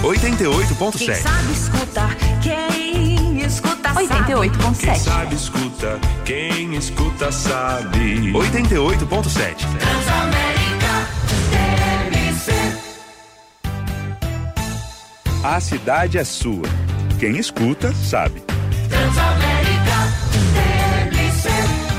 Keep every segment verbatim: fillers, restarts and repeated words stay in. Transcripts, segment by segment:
oitenta e oito ponto sete. Quem sabe escuta, quem escuta sabe. oitenta e oito ponto sete. Quem sabe escuta, quem escuta sabe. oitenta e oito ponto sete. Transamérica D M C. A cidade é sua. Quem escuta sabe. Transamérica D M C.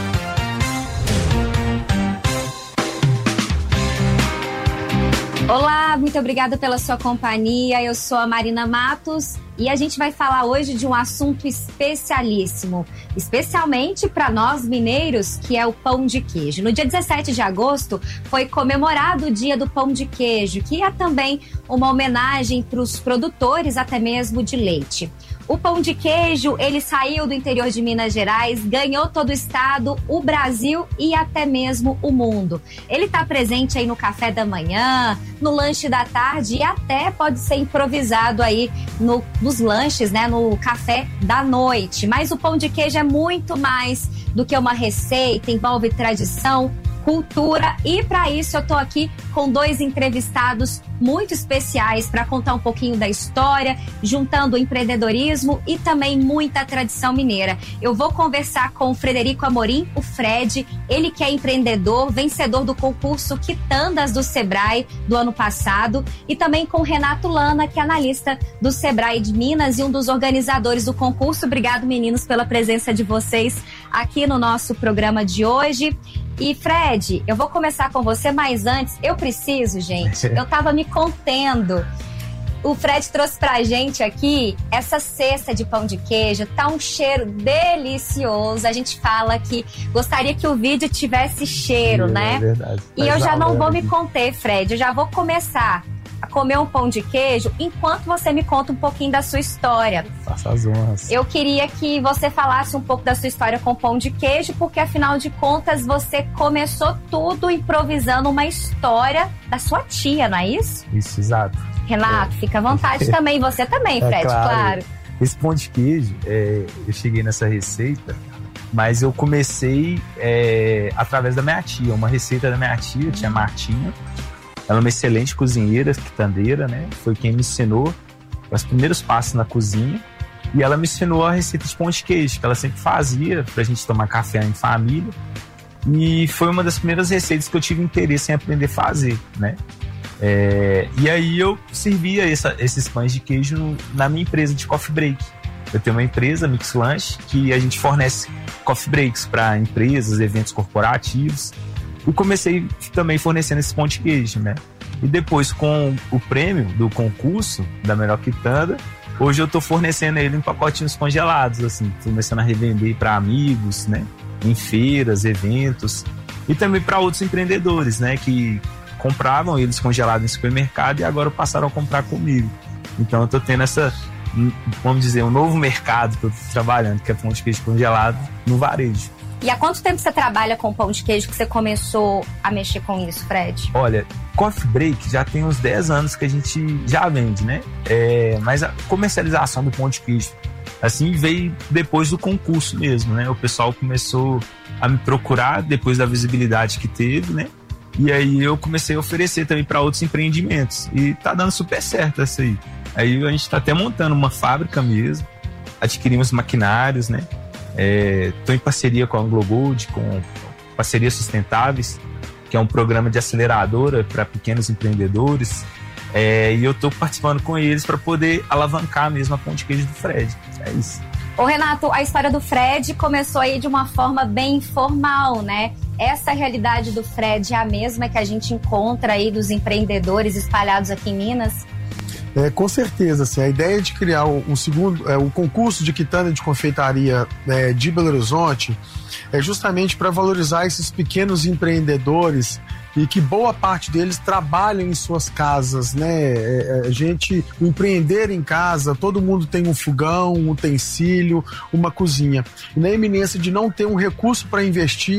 Olá, muito obrigada pela sua companhia. Eu sou a Marina Matos e a gente vai falar hoje de um assunto especialíssimo, especialmente para nós mineiros, que é o pão de queijo. No dia dezessete de agosto foi comemorado o Dia do Pão de Queijo, que é também uma homenagem para os produtores até mesmo de leite. O pão de queijo, ele saiu do interior de Minas Gerais, ganhou todo o estado, o Brasil e até mesmo o mundo. Ele está presente aí no café da manhã, no lanche da tarde e até pode ser improvisado aí no, nos lanches, né, no café da noite. Mas o pão de queijo é muito mais do que uma receita, envolve tradição, cultura, e para isso eu tô aqui com dois entrevistados muito especiais para contar um pouquinho da história, juntando empreendedorismo e também muita tradição mineira. Eu vou conversar com o Frederico Amorim, o Fred, ele que é empreendedor, vencedor do concurso Quitandas do Sebrae do ano passado, e também com o Renato Lana, que é analista do Sebrae de Minas e um dos organizadores do concurso. Obrigado, meninos, pela presença de vocês aqui no nosso programa de hoje. E Fred, eu vou começar com você, mas antes, eu preciso, gente, eu tava me contendo. O Fred trouxe pra gente aqui essa cesta de pão de queijo, tá um cheiro delicioso. A gente fala que gostaria que o vídeo tivesse cheiro, Sim, né? É verdade. E eu já não vou me conter, Fred, eu já vou começar a comer um pão de queijo enquanto você me conta um pouquinho da sua história. Faça as honras. Eu queria que você falasse um pouco da sua história com pão de queijo, porque afinal de contas você começou tudo improvisando uma história da sua tia, não é isso? Isso, exato. Renato, é. Fica à vontade também, você também, Fred, é, claro. claro. Esse pão de queijo, é, eu cheguei nessa receita, mas eu comecei é, através da minha tia, uma receita da minha tia, tia Martinha. Ela é uma excelente cozinheira, quitandeira, né? Foi quem me ensinou os primeiros passos na cozinha. E ela me ensinou a receita de pão de queijo, que ela sempre fazia pra gente tomar café em família. E foi uma das primeiras receitas que eu tive interesse em aprender a fazer, né? É, e aí eu servia essa, esses pães de queijo na minha empresa de coffee break. Eu tenho uma empresa, Mix Lunch, que a gente fornece coffee breaks para empresas, eventos corporativos. E comecei também fornecendo esse pão de queijo, né? E depois, com o prêmio do concurso da melhor quitanda, hoje eu tô fornecendo ele em pacotinhos congelados, assim, começando a revender para amigos, né? Em feiras, eventos, e também para outros empreendedores, né? Que compravam eles congelados em supermercado e agora passaram a comprar comigo. Então eu tô tendo essa, vamos dizer, um novo mercado que eu tô trabalhando, que é pão de queijo congelado no varejo. E há quanto tempo você trabalha com pão de queijo que você começou a mexer com isso, Fred? Olha, coffee break já tem uns dez anos que a gente já vende, né? É, mas a comercialização do pão de queijo, assim, veio depois do concurso mesmo, né? O pessoal começou a me procurar depois da visibilidade que teve, né? E aí eu comecei a oferecer também para outros empreendimentos. E tá dando super certo isso aí. Aí a gente tá até montando uma fábrica mesmo, adquirimos maquinários, né? Estou é, em parceria com a Anglo Gold, com Parcerias Sustentáveis, que é um programa de aceleradora para pequenos empreendedores, é, e eu estou participando com eles para poder alavancar mesmo a pão de queijo do Fred. É isso. Ô Renato, a história do Fred começou aí de uma forma bem informal, né? Essa realidade do Fred é a mesma que a gente encontra aí dos empreendedores espalhados aqui em Minas? É, com certeza, assim, a ideia de criar o, o segundo, é, o concurso de quitanda de confeitaria é, de Belo Horizonte é justamente para valorizar esses pequenos empreendedores e que boa parte deles trabalham em suas casas, né? É, a gente empreender em casa, todo mundo tem um fogão, um utensílio, uma cozinha. E na iminência de não ter um recurso para investir,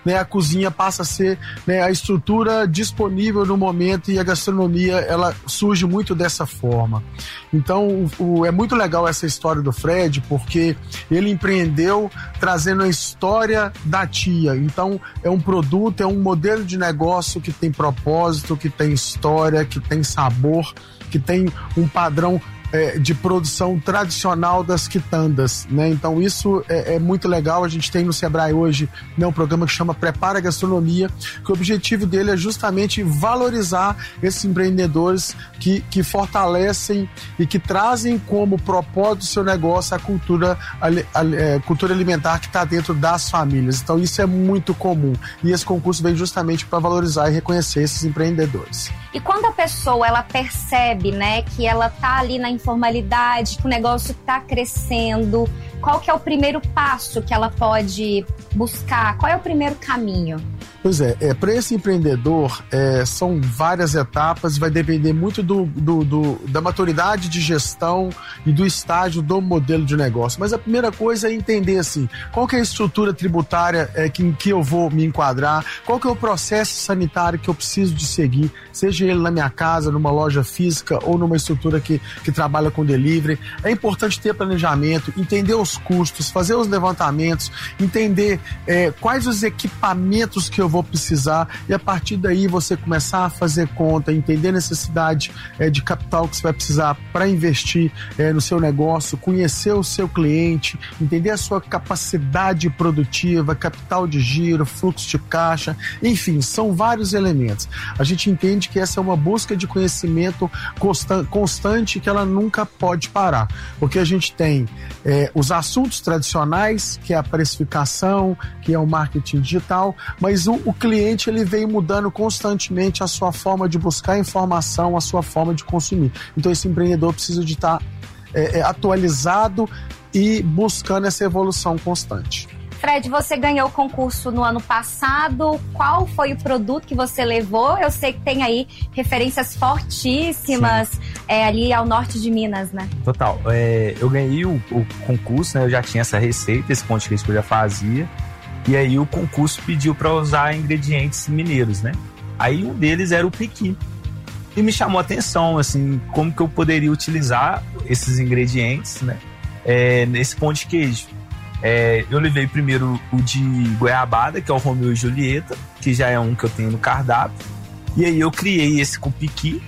né, a cozinha passa a ser, né, a estrutura disponível no momento, e a gastronomia ela surge muito dessa forma. Então o, o, é muito legal essa história do Fred, porque ele empreendeu trazendo a história da tia. Então é um produto, é um modelo de negócio que tem propósito, que tem história, que tem sabor, que tem um padrão É, de produção tradicional das quitandas, né? Então isso é, é muito legal. A gente tem no Sebrae hoje, né, um programa que chama Prepara Gastronomia, que o objetivo dele é justamente valorizar esses empreendedores que, que fortalecem e que trazem como propósito do seu negócio a cultura, a, a, a cultura alimentar que está dentro das famílias. Então isso é muito comum, e esse concurso vem justamente para valorizar e reconhecer esses empreendedores. E quando a pessoa ela percebe, né, que ela tá ali na informalidade, que o negócio tá crescendo, qual que é o primeiro passo que ela pode buscar? Qual é o primeiro caminho? Pois é, é para esse empreendedor é, são várias etapas, vai depender muito do, do, do, da maturidade de gestão e do estágio do modelo de negócio. Mas a primeira coisa é entender assim, qual que é a estrutura tributária é, que, em que eu vou me enquadrar, qual que é o processo sanitário que eu preciso de seguir, seja ele na minha casa, numa loja física ou numa estrutura que, que trabalha com delivery. É importante ter planejamento, entender os custos, fazer os levantamentos, entender é, quais os equipamentos que eu vou precisar, e a partir daí você começar a fazer conta, entender a necessidade é, de capital que você vai precisar para investir é, no seu negócio, conhecer o seu cliente, entender a sua capacidade produtiva, capital de giro, fluxo de caixa, enfim, são vários elementos. A gente entende que essa é uma busca de conhecimento constante, que ela nunca pode parar, porque a gente tem é, os assuntos tradicionais, que é a precificação, que é o marketing digital, mas o, o cliente ele vem mudando constantemente a sua forma de buscar informação, a sua forma de consumir. Então esse empreendedor precisa de estar é, é, atualizado e buscando essa evolução constante. Fred, você ganhou o concurso no ano passado. Qual foi o produto que você levou? Eu sei que tem aí referências fortíssimas é, ali ao norte de Minas, né? Total. É, eu ganhei o, o concurso, né? Eu já tinha essa receita, esse ponto de queijo que eu já fazia. E aí o concurso pediu para usar ingredientes mineiros, né? Aí um deles era o piqui. E me chamou a atenção, assim, como que eu poderia utilizar esses ingredientes, né? É, nesse pão de queijo. É, eu levei primeiro o de goiabada, que é o Romeu e Julieta, que já é um que eu tenho no cardápio. E aí eu criei esse com piqui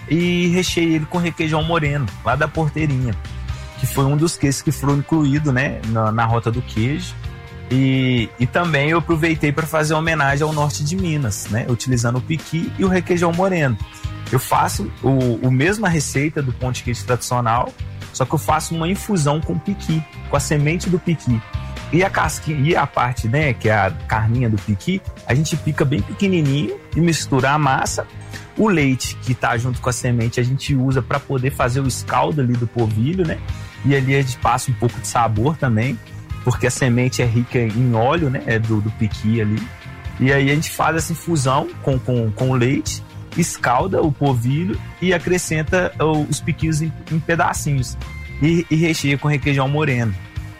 e recheei ele com requeijão moreno, lá da Porteirinha, que foi um dos queijos que foram incluídos, né, na, na rota do queijo. E, e também eu aproveitei para fazer homenagem ao norte de Minas, né, utilizando o piqui e o requeijão moreno. Eu faço o, o mesma receita do pão de queijo tradicional, só que eu faço uma infusão com piqui, com a semente do piqui. E a casquinha, e a parte, né, que é a carninha do piqui, a gente pica bem pequenininho e mistura a massa. O leite que tá junto com a semente a gente usa para poder fazer o escaldo ali do polvilho, né? E ali a gente passa um pouco de sabor também, porque a semente é rica em óleo, né, é do, do piqui ali. E aí a gente faz essa infusão com, com, com o leite, escalda o polvilho e acrescenta os piquinhos em, em pedacinhos e, e recheia com requeijão moreno.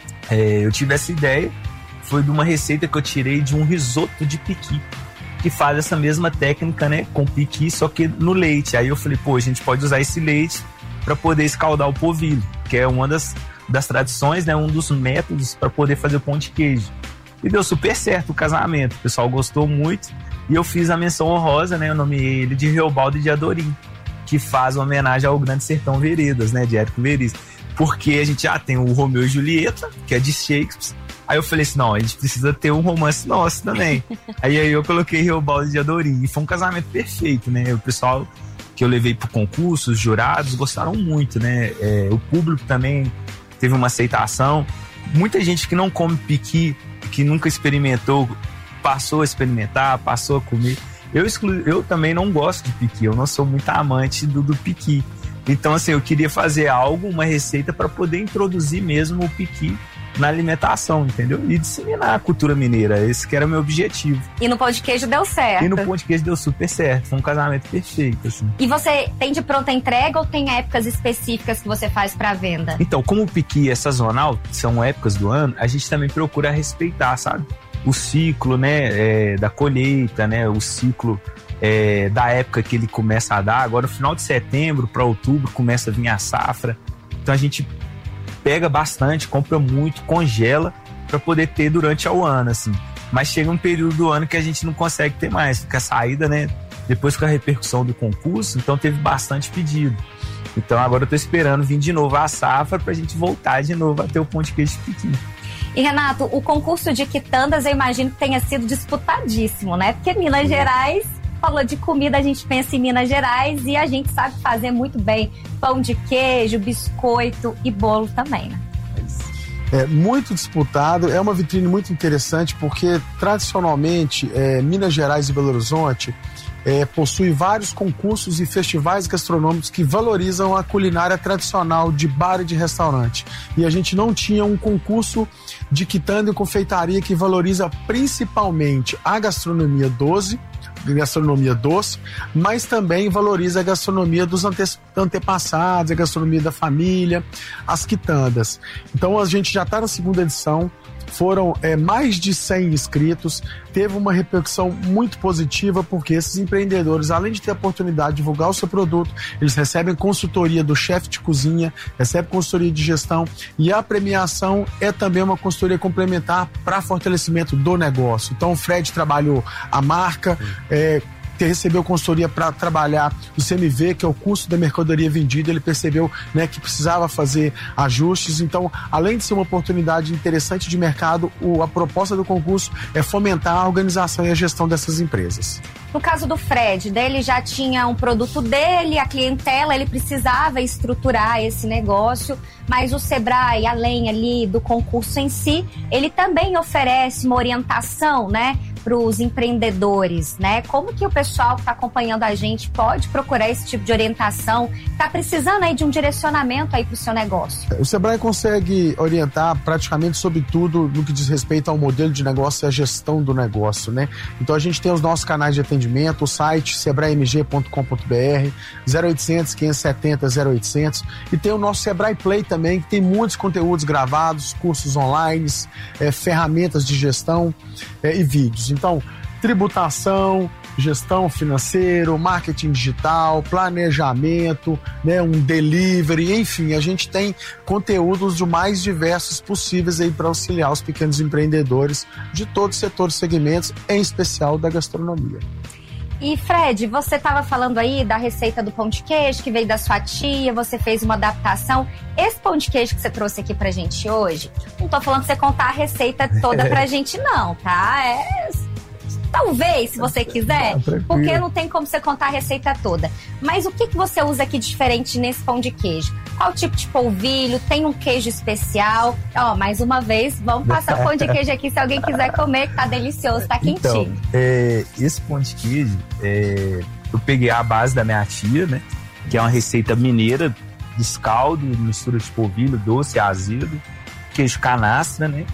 É, eu tive essa ideia, foi de uma receita que eu tirei de um risoto de piqui, que faz essa mesma técnica, né, com piqui, só que no leite. Aí eu falei, pô, a gente pode usar esse leite para poder escaldar o polvilho, que é uma das, das tradições, né, um dos métodos para poder fazer o pão de queijo. E deu super certo o casamento, o pessoal gostou muito. E eu fiz a menção honrosa, né? Eu nomeei ele de Reobaldo de Adorim, que faz uma homenagem ao Grande Sertão Veredas, né? De Érico Veríssimo. Porque a gente já tem o Romeu e Julieta, que é de Shakespeare. Aí eu falei assim, não, a gente precisa ter um romance nosso também. aí, aí eu coloquei Reobaldo de Adorim. E foi um casamento perfeito, né? O pessoal que eu levei pro concurso, os jurados, gostaram muito, né? É, o público também teve uma aceitação. Muita gente que não come piqui, que nunca experimentou, passou a experimentar, passou a comer. Eu, exclu... eu também não gosto de piqui, eu não sou muito amante do, do piqui. Então, assim, eu queria fazer algo, uma receita para poder introduzir mesmo o piqui na alimentação, entendeu? E disseminar a cultura mineira, esse que era o meu objetivo. E no pão de queijo deu certo. E no pão de queijo deu super certo, foi um casamento perfeito, assim. E você tem de pronta entrega ou tem épocas específicas que você faz para venda? Então, como o piqui é sazonal, são épocas do ano, a gente também procura respeitar, sabe? o ciclo, né, é, da colheita, né, o ciclo é, da época que ele começa a dar. Agora, no final de setembro para outubro, começa a vir a safra. Então, a gente pega bastante, compra muito, congela para poder ter durante o ano, assim. Mas chega um período do ano que a gente não consegue ter mais, porque a saída, né, depois com a repercussão do concurso, então teve bastante pedido. Então, agora eu tô esperando vir de novo a safra pra gente voltar de novo a ter o pão de queijo pequeno. E, Renato, o concurso de quitandas eu imagino que tenha sido disputadíssimo, né? Porque Minas Gerais, falou de comida, a gente pensa em Minas Gerais e a gente sabe fazer muito bem pão de queijo, biscoito e bolo também, né? É muito disputado, é uma vitrine muito interessante porque, tradicionalmente, é, Minas Gerais e Belo Horizonte É, possui vários concursos e festivais gastronômicos que valorizam a culinária tradicional de bar e de restaurante. E a gente não tinha um concurso de quitanda e confeitaria que valoriza principalmente a gastronomia doce, gastronomia doce, mas também valoriza a gastronomia dos ante antepassados, a gastronomia da família, as quitandas. Então a gente já está na segunda edição. Foram é, mais de cem inscritos, teve uma repercussão muito positiva, porque esses empreendedores, além de ter a oportunidade de divulgar o seu produto, eles recebem consultoria do chefe de cozinha, recebem consultoria de gestão, e a premiação é também uma consultoria complementar para fortalecimento do negócio. Então o Fred trabalhou a marca, é, recebeu consultoria para trabalhar o C M V, que é o custo da mercadoria vendida. Ele percebeu, né, que precisava fazer ajustes. Então, além de ser uma oportunidade interessante de mercado, o, a proposta do concurso é fomentar a organização e a gestão dessas empresas. No caso do Fred, ele já tinha um produto dele, a clientela, ele precisava estruturar esse negócio, mas o Sebrae, além ali do concurso em si, ele também oferece uma orientação, né, para os empreendedores, né? Como que o pessoal que está acompanhando a gente pode procurar esse tipo de orientação? Está precisando aí de um direcionamento aí para o seu negócio? O Sebrae consegue orientar praticamente sobre tudo no que diz respeito ao modelo de negócio e à gestão do negócio, né? Então a gente tem os nossos canais de atendimento, o site sebrae m g ponto com ponto b r, zero oitocentos, quinhentos e setenta, zero oitocentos, e tem o nosso Sebrae Play também, que tem muitos conteúdos gravados, cursos online, é, ferramentas de gestão é, e vídeos. Então, tributação, gestão financeira, marketing digital, planejamento, né, um delivery, enfim, a gente tem conteúdos os mais diversos possíveis aí para auxiliar os pequenos empreendedores de todos os setores e segmentos, em especial da gastronomia. E Fred, você estava falando aí da receita do pão de queijo que veio da sua tia, você fez uma adaptação. Esse pão de queijo que você trouxe aqui pra gente hoje, não tô falando pra você contar a receita toda pra gente não, tá? É... Talvez, se você quiser, porque não tem como você contar a receita toda. Mas o que, que você usa aqui de diferente nesse pão de queijo? Qual tipo de polvilho? Tem um queijo especial? Ó, mais uma vez, vamos passar o pão de queijo aqui se alguém quiser comer, que tá delicioso, tá quentinho. Então, é, esse pão de queijo, é, eu peguei a base da minha tia, né? Que é uma receita mineira, descaldo, mistura de polvilho, doce, azedo, queijo canastra, né?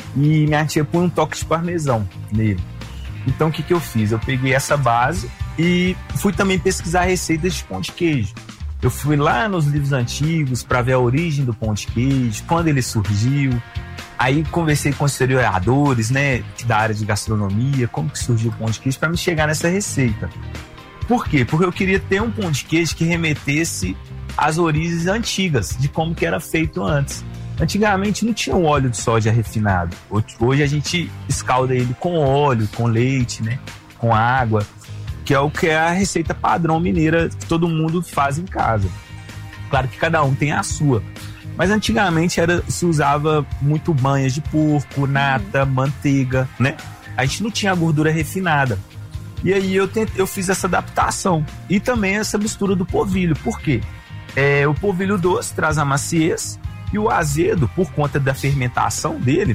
E minha tia põe um toque de parmesão nele. Então o que que eu fiz? Eu peguei essa base e fui também pesquisar receitas de pão de queijo. Eu fui lá nos livros antigos para ver a origem do pão de queijo, quando ele surgiu. Aí conversei com historiadores, né, da área de gastronomia, como que surgiu o pão de queijo, para me chegar nessa receita. Por quê? Porque eu queria ter um pão de queijo que remetesse às origens antigas, de como que era feito antes. Antigamente não tinha um óleo de soja refinado. Hoje a gente escalda ele com óleo, com leite, né? Com água, que é o que é a receita padrão mineira que todo mundo faz em casa. Claro que cada um tem a sua. Mas antigamente era, se usava muito banhas de porco, nata, manteiga, né? A gente não tinha gordura refinada. E aí eu, tentei, eu fiz essa adaptação. E também essa mistura do polvilho. Por quê? É, o polvilho doce traz a maciez. E o azedo, por conta da fermentação dele,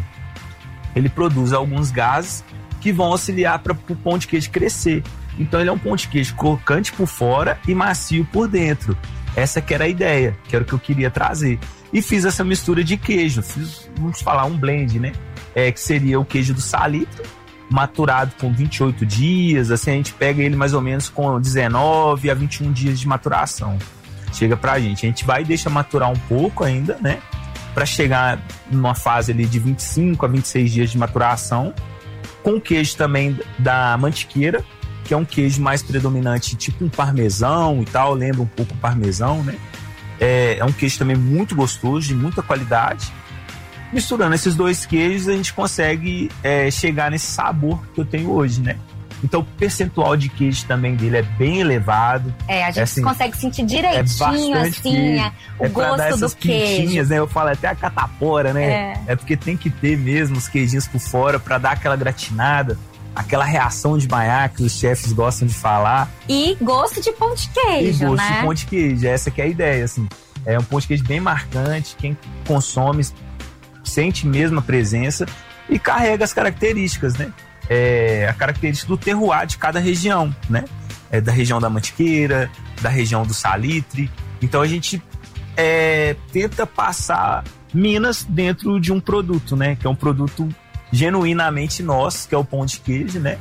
ele produz alguns gases que vão auxiliar para o pão de queijo crescer. Então ele é um pão de queijo crocante por fora e macio por dentro. Essa que era a ideia, que era o que eu queria trazer. E fiz essa mistura de queijo, fiz, vamos falar, um blend, né? É, que seria o queijo do salitro, maturado com vinte e oito dias, assim a gente pega ele mais ou menos com dezenove a vinte e um dias de maturação. Chega pra gente, a gente vai e deixa maturar um pouco ainda, né? Pra chegar numa fase ali de vinte e cinco a vinte e seis dias de maturação. com queijo também da Mantiqueira, que é um queijo mais predominante, tipo um parmesão e tal, lembra um pouco o parmesão, né? É, é um queijo também muito gostoso, de muita qualidade. Misturando esses dois queijos, a gente consegue é, chegar nesse sabor que eu tenho hoje, né? Então o percentual de queijo também dele é bem elevado. É, a gente é, assim, consegue sentir direitinho, é assim, é, o é gosto dar essas do queijo. Né? Eu falo até a catapora, né? É. é porque tem que ter mesmo os queijinhos por fora para dar aquela gratinada, aquela reação de maiá que os chefes gostam de falar. E gosto de pão de queijo, e gosto né? de pão de queijo, essa que é a ideia, assim. É um pão de queijo bem marcante, quem consome sente mesmo a presença e carrega as características, né? É, a característica do terroir de cada região, né? É da região da Mantiqueira, da região do Salitre. Então a gente é, tenta passar Minas dentro de um produto, né? Que é um produto genuinamente nosso, que é o pão de queijo, né?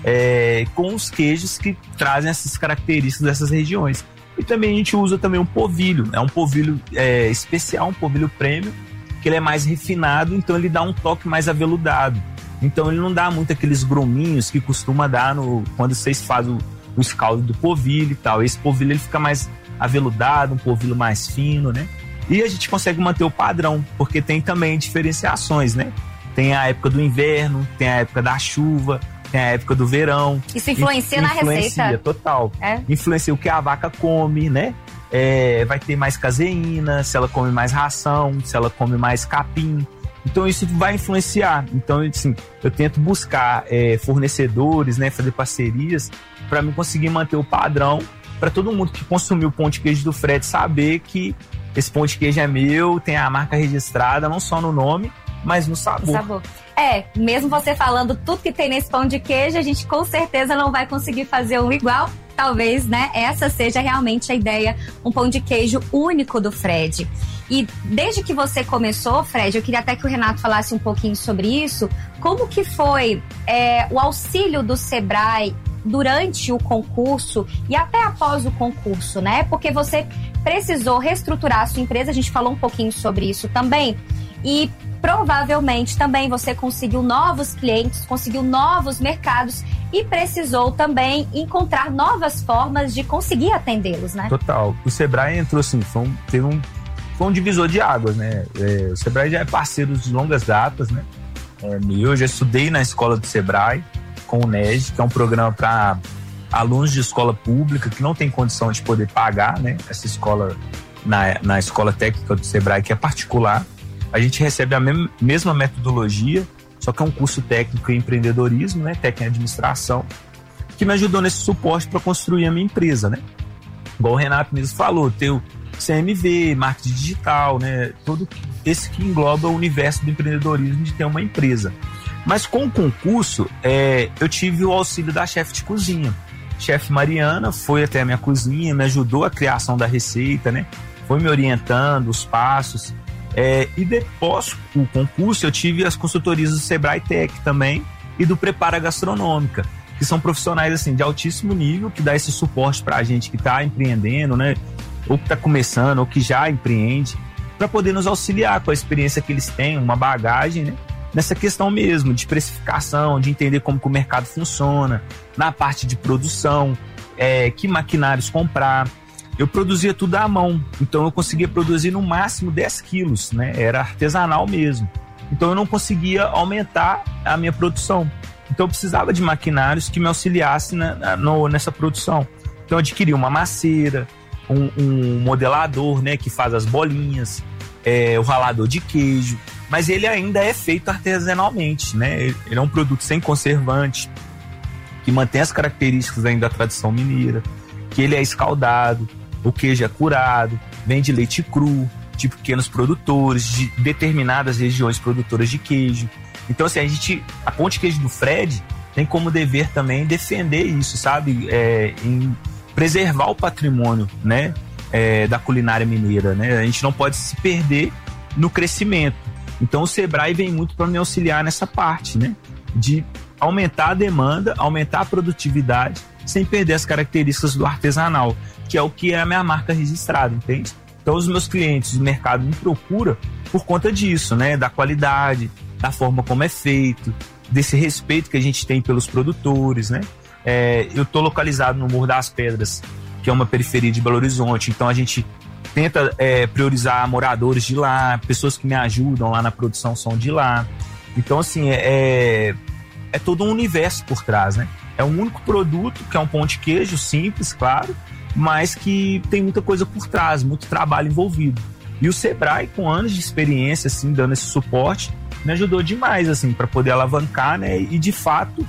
É, com os queijos que trazem essas características dessas regiões. E também a gente usa também um povilho, é um povilho é, especial, um povilho premium, que ele é mais refinado, então ele dá um toque mais aveludado. Então ele não dá muito aqueles gruminhos que costuma dar no, quando vocês fazem o, o escaldo do povilho e tal. Esse povilho ele fica mais aveludado, um povilho mais fino, né? E a gente consegue manter o padrão, porque tem também diferenciações, né? Tem a época do inverno, tem a época da chuva, tem a época do verão. Isso influencia na influencia, receita? Total. É? Influencia o que a vaca come, né? É, vai ter mais caseína, se ela come mais ração, se ela come mais capim. Então isso vai influenciar. Então assim, eu tento buscar é, fornecedores, né, fazer parcerias para me conseguir manter o padrão, para todo mundo que consumiu o pão de queijo do Fred saber que esse pão de queijo é meu, tem a marca registrada, não só no nome, mas no sabor. sabor. É, mesmo você falando tudo que tem nesse pão de queijo, a gente com certeza não vai conseguir fazer um igual. Talvez, né, essa seja realmente a ideia, um pão de queijo único do Fred. E desde que você começou, Fred, eu queria até que o Renato falasse um pouquinho sobre isso. Como que foi é, o auxílio do Sebrae durante o concurso e até após o concurso, né? Porque você precisou reestruturar a sua empresa, a gente falou um pouquinho sobre isso também. E provavelmente também você conseguiu novos clientes, conseguiu novos mercados e precisou também encontrar novas formas de conseguir atendê-los, né? Total. O Sebrae entrou assim, foi um, teve um, foi um divisor de águas, né? É, o Sebrae já é parceiro de longas datas, né? É, eu já estudei na escola do Sebrae com o N E D, que é um programa para alunos de escola pública que não tem condição de poder pagar, né? Essa escola na, na escola técnica do Sebrae, que é particular. A gente recebe a mem- mesma metodologia, só que é um curso técnico em empreendedorismo, né? Técnico em administração, que me ajudou nesse suporte para construir a minha empresa, né? Igual o Renato mesmo falou, ter o C M V, marketing digital, né? Todo esse que engloba o universo do empreendedorismo de ter uma empresa. Mas com o concurso, é, eu tive o auxílio da chefe de cozinha. Chefe Mariana foi até a minha cozinha, me ajudou a criação da receita, né? Foi me orientando os passos. É, e depois do concurso eu tive as consultorias do Sebrae Tech também e do Prepara Gastronômica, que são profissionais assim, de altíssimo nível, que dá esse suporte para a gente que está empreendendo, né? Ou que está começando, ou que já empreende, para poder nos auxiliar com a experiência que eles têm, uma bagagem, né? Nessa questão mesmo de precificação, de entender como que o mercado funciona, na parte de produção, é, que maquinários comprar. Eu produzia tudo à mão, então eu conseguia produzir no máximo dez quilos, né? Era artesanal mesmo. Então eu não conseguia aumentar a minha produção. Então eu precisava de maquinários que me auxiliassem na, na, no, nessa produção. Então eu adquiri uma macieira, um, um modelador, né? Que faz as bolinhas, é, o ralador de queijo, mas ele ainda é feito artesanalmente, né? Ele, ele é um produto sem conservante, que mantém as características ainda da tradição mineira, que ele é escaldado, o queijo é curado, vem de leite cru, de pequenos produtores, de determinadas regiões produtoras de queijo. Então, assim, a gente, a Pão de Queijo do Fred tem como dever também defender isso, sabe? É, em preservar o patrimônio, né? É, da culinária mineira, né? A gente não pode se perder no crescimento. Então, o Sebrae vem muito para me auxiliar nessa parte, né? De aumentar a demanda, aumentar a produtividade, sem perder as características do artesanal, que é o que é a minha marca registrada, entende? Então os meus clientes, o mercado me procura por conta disso, né? Da qualidade, da forma como é feito, desse respeito que a gente tem pelos produtores, né? É, eu tô localizado no Morro das Pedras, que é uma periferia de Belo Horizonte, então a gente tenta é, priorizar moradores de lá, pessoas que me ajudam lá na produção são de lá. Então, assim, é, é todo um universo por trás, né? É um único produto, que é um pão de queijo simples, claro, mas que tem muita coisa por trás, muito trabalho envolvido. E o Sebrae, com anos de experiência, assim, dando esse suporte, me ajudou demais, assim, para poder alavancar, né? E, de fato,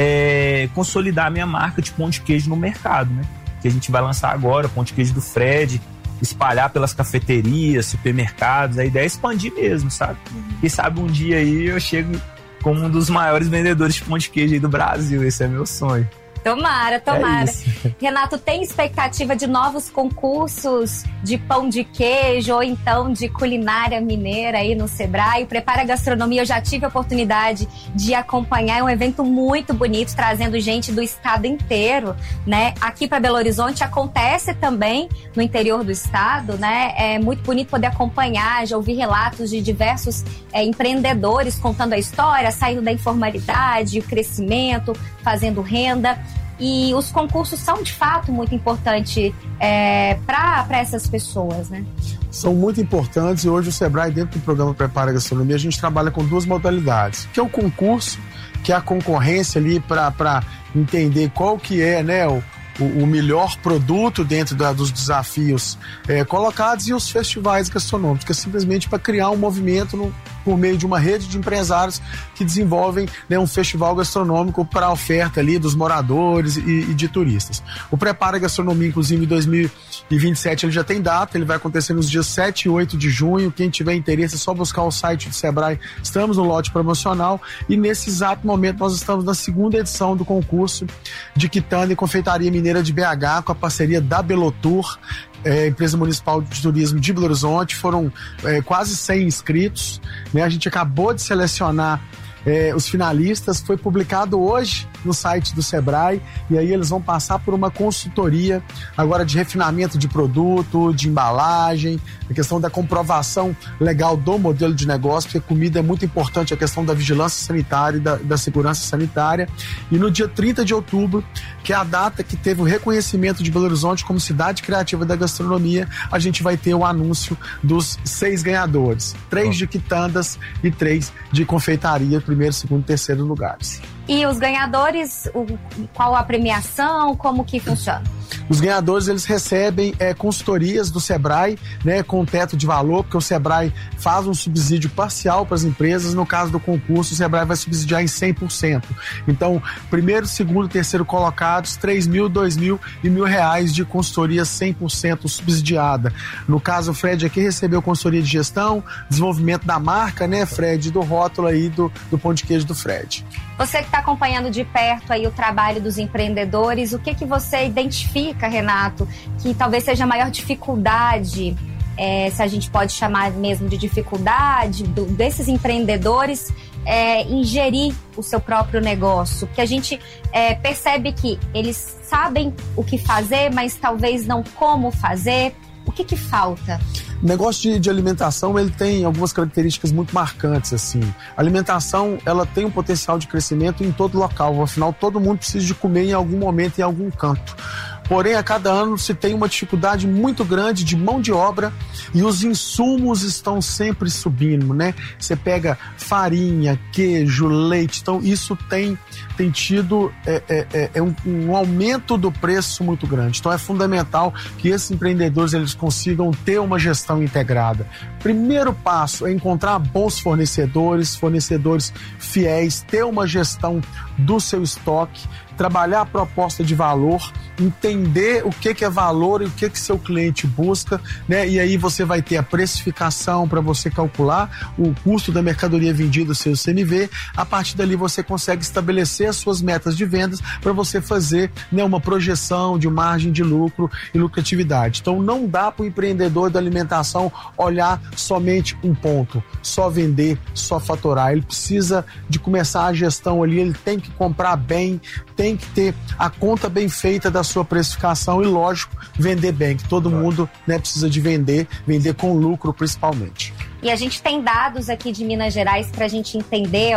é, consolidar a minha marca de pão de queijo no mercado, né? Que a gente vai lançar agora, o pão de queijo do Fred, espalhar pelas cafeterias, supermercados. A ideia é expandir mesmo, sabe? Quem sabe um dia aí eu chego como um dos maiores vendedores de pão de queijo aí do Brasil. Esse é meu sonho. Tomara, tomara. É Renato, tem expectativa de novos concursos de pão de queijo ou então de culinária mineira aí no Sebrae? O Prepara Gastronomia, eu já tive a oportunidade de acompanhar, é um evento muito bonito, trazendo gente do estado inteiro, né? Aqui para Belo Horizonte acontece também no interior do estado, né? É muito bonito poder acompanhar, já ouvi relatos de diversos é, empreendedores contando a história, saindo da informalidade, o crescimento, fazendo renda. E os concursos são, de fato, muito importantes é, para essas pessoas, né? São muito importantes e hoje o Sebrae, dentro do programa Prepara Gastronomia, a gente trabalha com duas modalidades, que é o concurso, que é a concorrência ali para entender qual que é, né, o, o melhor produto dentro da, dos desafios é, colocados, e os festivais gastronômicos, que é simplesmente para criar um movimento no, por meio de uma rede de empresários que desenvolvem, né, um festival gastronômico para a oferta ali dos moradores e, e de turistas. O Prepara Gastronomia, inclusive, em dois mil e vinte e sete, ele já tem data, ele vai acontecer nos dias sete e oito de junho. Quem tiver interesse é só buscar o site do Sebrae. Estamos no lote promocional e nesse exato momento nós estamos na segunda edição do concurso de quitanda e confeitaria mineira de B H, com a parceria da Belotur, É, empresa municipal de turismo de Belo Horizonte. Foram é, quase cem inscritos, né? A gente acabou de selecionar é, os finalistas, foi publicado hoje no site do Sebrae, e aí eles vão passar por uma consultoria agora de refinamento de produto, de embalagem, a questão da comprovação legal do modelo de negócio, porque comida é muito importante, a questão da vigilância sanitária e da, da segurança sanitária. E no dia trinta de outubro, que é a data que teve o reconhecimento de Belo Horizonte como cidade criativa da gastronomia, a gente vai ter o anúncio dos seis ganhadores, três de quitandas e três de confeitaria, primeiro, segundo e terceiro lugares. E os ganhadores, o, qual a premiação, como que funciona? Os ganhadores, eles recebem é, consultorias do Sebrae, né, com teto de valor, porque o Sebrae faz um subsídio parcial para as empresas. No caso do concurso, o Sebrae vai subsidiar em cem por cento. Então, primeiro, segundo e terceiro colocados, três mil, dois mil e mil reais de consultoria cem por cento subsidiada. No caso, o Fred aqui recebeu consultoria de gestão, desenvolvimento da marca, né, Fred, do rótulo aí do, do pão de queijo do Fred. Você que está acompanhando de perto aí o trabalho dos empreendedores, o que que você identifica, Renato, que talvez seja a maior dificuldade, é, se a gente pode chamar mesmo de dificuldade, do, desses empreendedores é, em gerir o seu próprio negócio? Porque a gente é, percebe que eles sabem o que fazer, mas talvez não como fazer. O que que falta? O negócio de, de alimentação, ele tem algumas características muito marcantes, assim. A alimentação, ela tem um potencial de crescimento em todo local. Afinal, todo mundo precisa de comer em algum momento, em algum canto. Porém, a cada ano se tem uma dificuldade muito grande de mão de obra e os insumos estão sempre subindo, né? Você pega farinha, queijo, leite, então isso tem, tem tido é, é, é um, um aumento do preço muito grande. Então é fundamental que esses empreendedores eles consigam ter uma gestão integrada. Primeiro passo é encontrar bons fornecedores, fornecedores fiéis, ter uma gestão do seu estoque, trabalhar a proposta de valor, entender o que, que é valor e o que, que seu cliente busca, né? E aí você vai ter a precificação para você calcular o custo da mercadoria vendida, o seu C M V. A partir dali você consegue estabelecer as suas metas de vendas para você fazer, né, uma projeção de margem de lucro e lucratividade. Então não dá para o empreendedor da alimentação olhar somente um ponto, só vender, só faturar. Ele precisa de começar a gestão ali, ele tem que comprar bem, tem que ter a conta bem feita da sua precificação e, lógico, vender bem, que todo mundo, né, precisa de vender, vender com lucro principalmente. E a gente tem dados aqui de Minas Gerais para a gente entender, ó,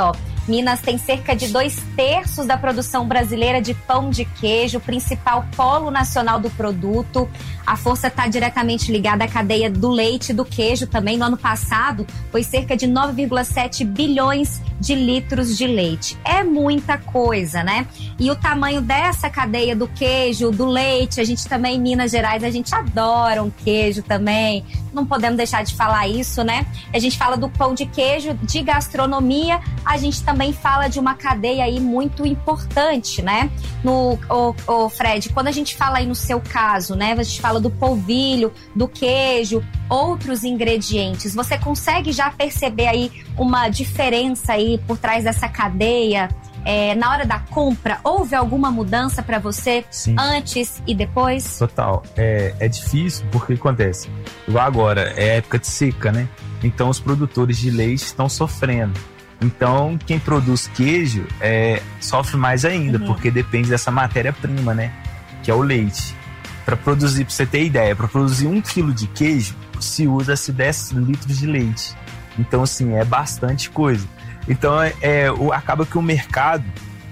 Minas tem cerca de dois terços da produção brasileira de pão de queijo, principal polo nacional do produto. A força está diretamente ligada à cadeia do leite e do queijo também. No ano passado, foi cerca de nove vírgula sete bilhões de litros de leite. É muita coisa, né? E o tamanho dessa cadeia do queijo, do leite, a gente também, em Minas Gerais, a gente adora um queijo também. Não podemos deixar de falar isso, né? A gente fala do pão de queijo, de gastronomia, a gente também fala de uma cadeia aí muito importante, né? No, o, o Fred, quando a gente fala aí no seu caso, né? A gente fala do polvilho, do queijo, outros ingredientes. Você consegue já perceber aí uma diferença aí por trás dessa cadeia? É, na hora da compra, houve alguma mudança para você? Sim. Antes e depois? Total. É, é difícil porque acontece. Igual agora, é época de seca, né? Então os produtores de leite estão sofrendo. Então quem produz queijo é, sofre mais ainda, uhum. porque depende dessa matéria-prima, né? Que é o leite. Para produzir, para você ter ideia, para produzir um quilo de queijo, se usa-se dez litros de leite. Então, assim, é bastante coisa. Então, é, é, o, acaba que o mercado,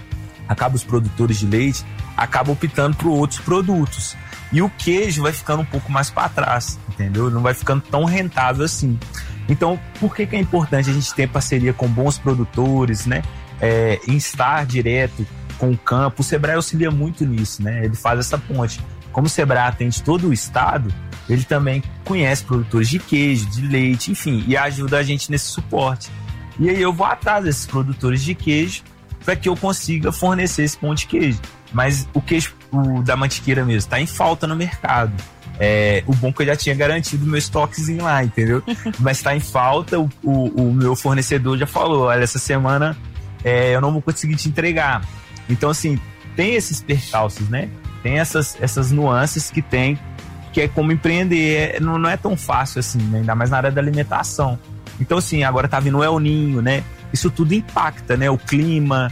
acaba os produtores de leite, acabam optando por outros produtos. E o queijo vai ficando um pouco mais para trás, entendeu? Não vai ficando tão rentável assim. Então, por que que é importante a gente ter parceria com bons produtores, né? É, em estar direto com o campo. O Sebrae auxilia muito nisso, né? Ele faz essa ponte. Como o Sebrae atende todo o estado, ele também conhece produtores de queijo, de leite, enfim, e ajuda a gente nesse suporte. E aí eu vou atrás desses produtores de queijo para que eu consiga fornecer esse pão de queijo. Mas o queijo o da Mantiqueira mesmo está em falta no mercado. É, o bom é que eu já tinha garantido o meu estoquezinho lá, entendeu? Mas está em falta, o, o, o meu fornecedor já falou, olha, essa semana é, eu não vou conseguir te entregar. Então, assim, tem esses percalços, né? Tem essas, essas nuances que tem, que é como empreender, é, não, não é tão fácil assim, né? Ainda mais na área da alimentação. Então, assim, agora tá vindo o El Ninho, né? Isso tudo impacta, né? O clima,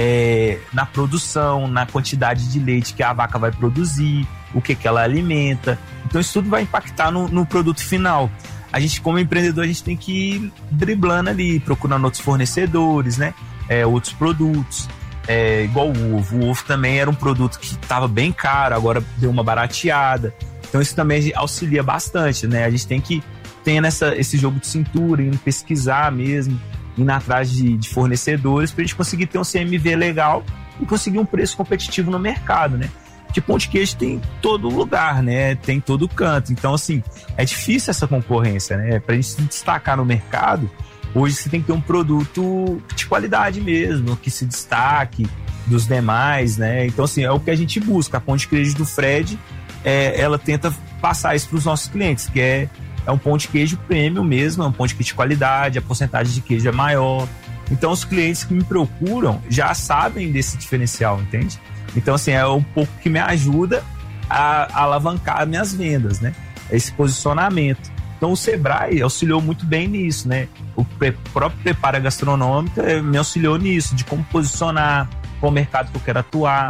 é, na produção, na quantidade de leite que a vaca vai produzir, o que que ela alimenta. Então, isso tudo vai impactar no, no produto final. A gente, como empreendedor, a gente tem que ir driblando ali, procurando outros fornecedores, né? É, outros produtos. É, igual o ovo. O ovo também era um produto que estava bem caro, agora deu uma barateada. Então, isso também auxilia bastante, né? A gente tem que ter nessa, esse jogo de cintura, indo pesquisar mesmo, indo atrás de, de fornecedores para a gente conseguir ter um C M V legal e conseguir um preço competitivo no mercado, né? Porque pão de queijo tem em todo lugar, né? Tem em todo canto. Então, assim, é difícil essa concorrência, né? Para a gente se destacar no mercado, hoje você tem que ter um produto de qualidade mesmo, que se destaque dos demais, né? Então, assim, é o que a gente busca. A pão de queijo do Fred, é, ela tenta passar isso para os nossos clientes, que é É um pão de queijo premium mesmo, é um pão de queijo de qualidade, a porcentagem de queijo é maior. Então, os clientes que me procuram já sabem desse diferencial, entende? Então, assim, é um pouco que me ajuda a, a alavancar minhas vendas, né? Esse posicionamento. Então, o Sebrae auxiliou muito bem nisso, né? O pre- próprio Prepara Gastronômica me auxiliou nisso, de como posicionar, qual mercado que eu quero atuar.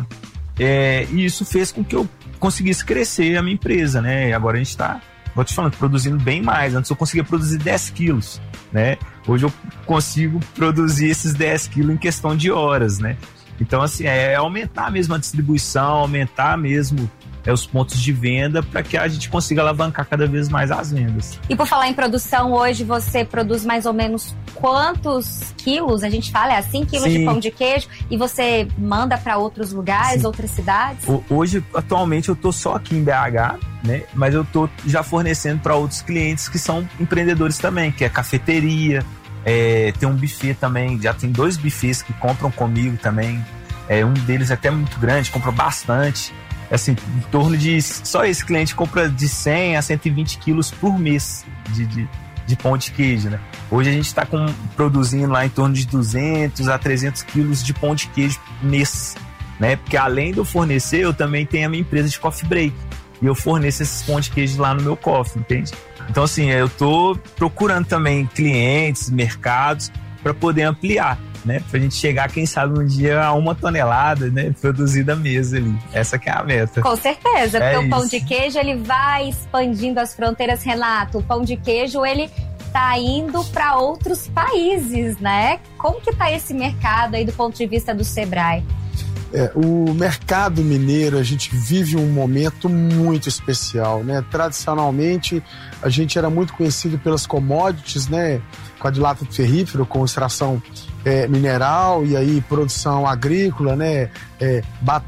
É, e isso fez com que eu conseguisse crescer a minha empresa, né? E agora a gente está... Vou te falando, produzindo bem mais. Antes eu conseguia produzir dez quilos, né? Hoje eu consigo produzir esses dez quilos em questão de horas, né? Então, assim, é aumentar mesmo a distribuição, aumentar mesmo é, os pontos de venda para que a gente consiga alavancar cada vez mais as vendas. E por falar em produção, hoje você produz mais ou menos quantos quilos? A gente fala, é assim, quilos Sim. de pão de queijo, e você manda para outros lugares, Sim. outras cidades? Hoje, atualmente, eu tô só aqui em B H, né? Mas eu tô já fornecendo para outros clientes que são empreendedores também, que é cafeteria, é, tem um buffet também, já tem dois buffets que compram comigo também. É, um deles é até muito grande, compra bastante. Assim, em torno de... Só esse cliente compra de cem a cento e vinte quilos por mês de, de, de pão de queijo, né? Hoje a gente está produzindo lá em torno de duzentos a trezentos quilos de pão de queijo mês, né? Porque além de eu fornecer, eu também tenho a minha empresa de coffee break. E eu forneço esses pão de queijo lá no meu coffee, entende? Então, assim, eu tô procurando também clientes, mercados, para poder ampliar, né? Pra gente chegar, quem sabe, um dia a uma tonelada, né? Produzida mesmo ali. Essa que é a meta. Com certeza, porque é o pão isso. de queijo, ele vai expandindo as fronteiras, Renato. O pão de queijo, ele está indo para outros países, né? Como que está esse mercado aí do ponto de vista do Sebrae? É, o mercado mineiro, a gente vive um momento muito especial, né? Tradicionalmente, a gente era muito conhecido pelas commodities, né? Quadrilátero ferrífero com extração é, mineral e aí produção agrícola, né? É,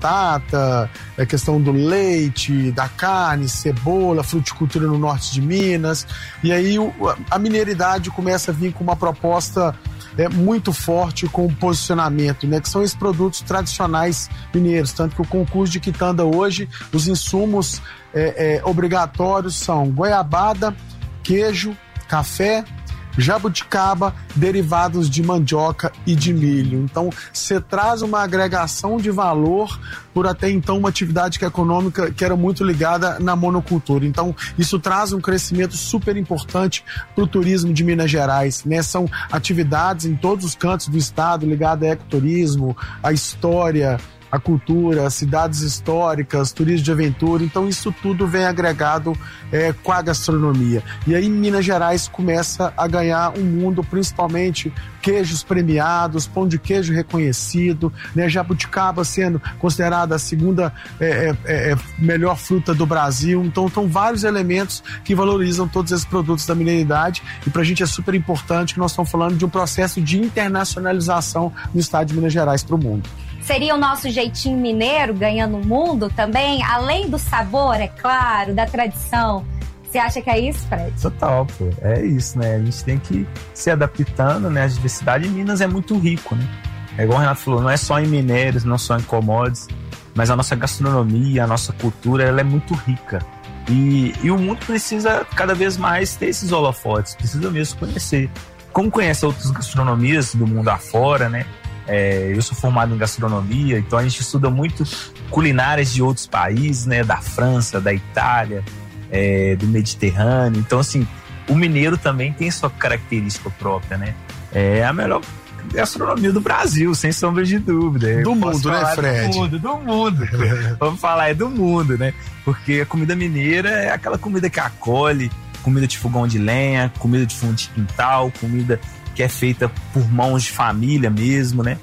batata, a questão do leite, da carne, cebola, fruticultura no norte de Minas. E aí o, a mineridade começa a vir com uma proposta é muito forte com o posicionamento, né? Que são esses produtos tradicionais mineiros, tanto que o concurso de quitanda hoje, os insumos é, é, obrigatórios são goiabada, queijo, café, jabuticaba, derivados de mandioca e de milho. Então, você traz uma agregação de valor por até então uma atividade econômica que era muito ligada na monocultura. Então, isso traz um crescimento super importante para o turismo de Minas Gerais, né? São atividades em todos os cantos do estado ligadas a ecoturismo, a história, a cultura, as cidades históricas, turismo de aventura. Então isso tudo vem agregado é, com a gastronomia. E aí Minas Gerais começa a ganhar um mundo, principalmente queijos premiados, pão de queijo reconhecido, né? Jabuticaba sendo considerada a segunda é, é, é, melhor fruta do Brasil. Então são vários elementos que valorizam todos esses produtos da mineiridade, e pra gente é super importante que nós estamos falando de um processo de internacionalização no estado de Minas Gerais para o mundo. Seria o nosso jeitinho mineiro ganhando o mundo também? Além do sabor, é claro, da tradição. Você acha que é isso, Fred? Total, pô. É isso, né? A gente tem que se adaptando, né? A diversidade em Minas é muito rico, né? É igual o Renato falou, não é só em minérios, não só em commodities, mas a nossa gastronomia, a nossa cultura, ela é muito rica. E, e o mundo precisa cada vez mais ter esses holofotes, precisa mesmo conhecer. Como conhece outras gastronomias do mundo afora, né? É, eu sou formado em gastronomia, então a gente estuda muito culinárias de outros países, né? Da França, da Itália, é, do Mediterrâneo. Então, assim, o mineiro também tem sua característica própria, né? É a melhor gastronomia do Brasil, sem sombra de dúvida. Do mundo, né, Fred? Do mundo, do mundo. Vamos falar, é do mundo, né? Porque a comida mineira é aquela comida que acolhe, comida de fogão de lenha, comida de fundo de quintal, comida que é feita por mãos de família mesmo, né?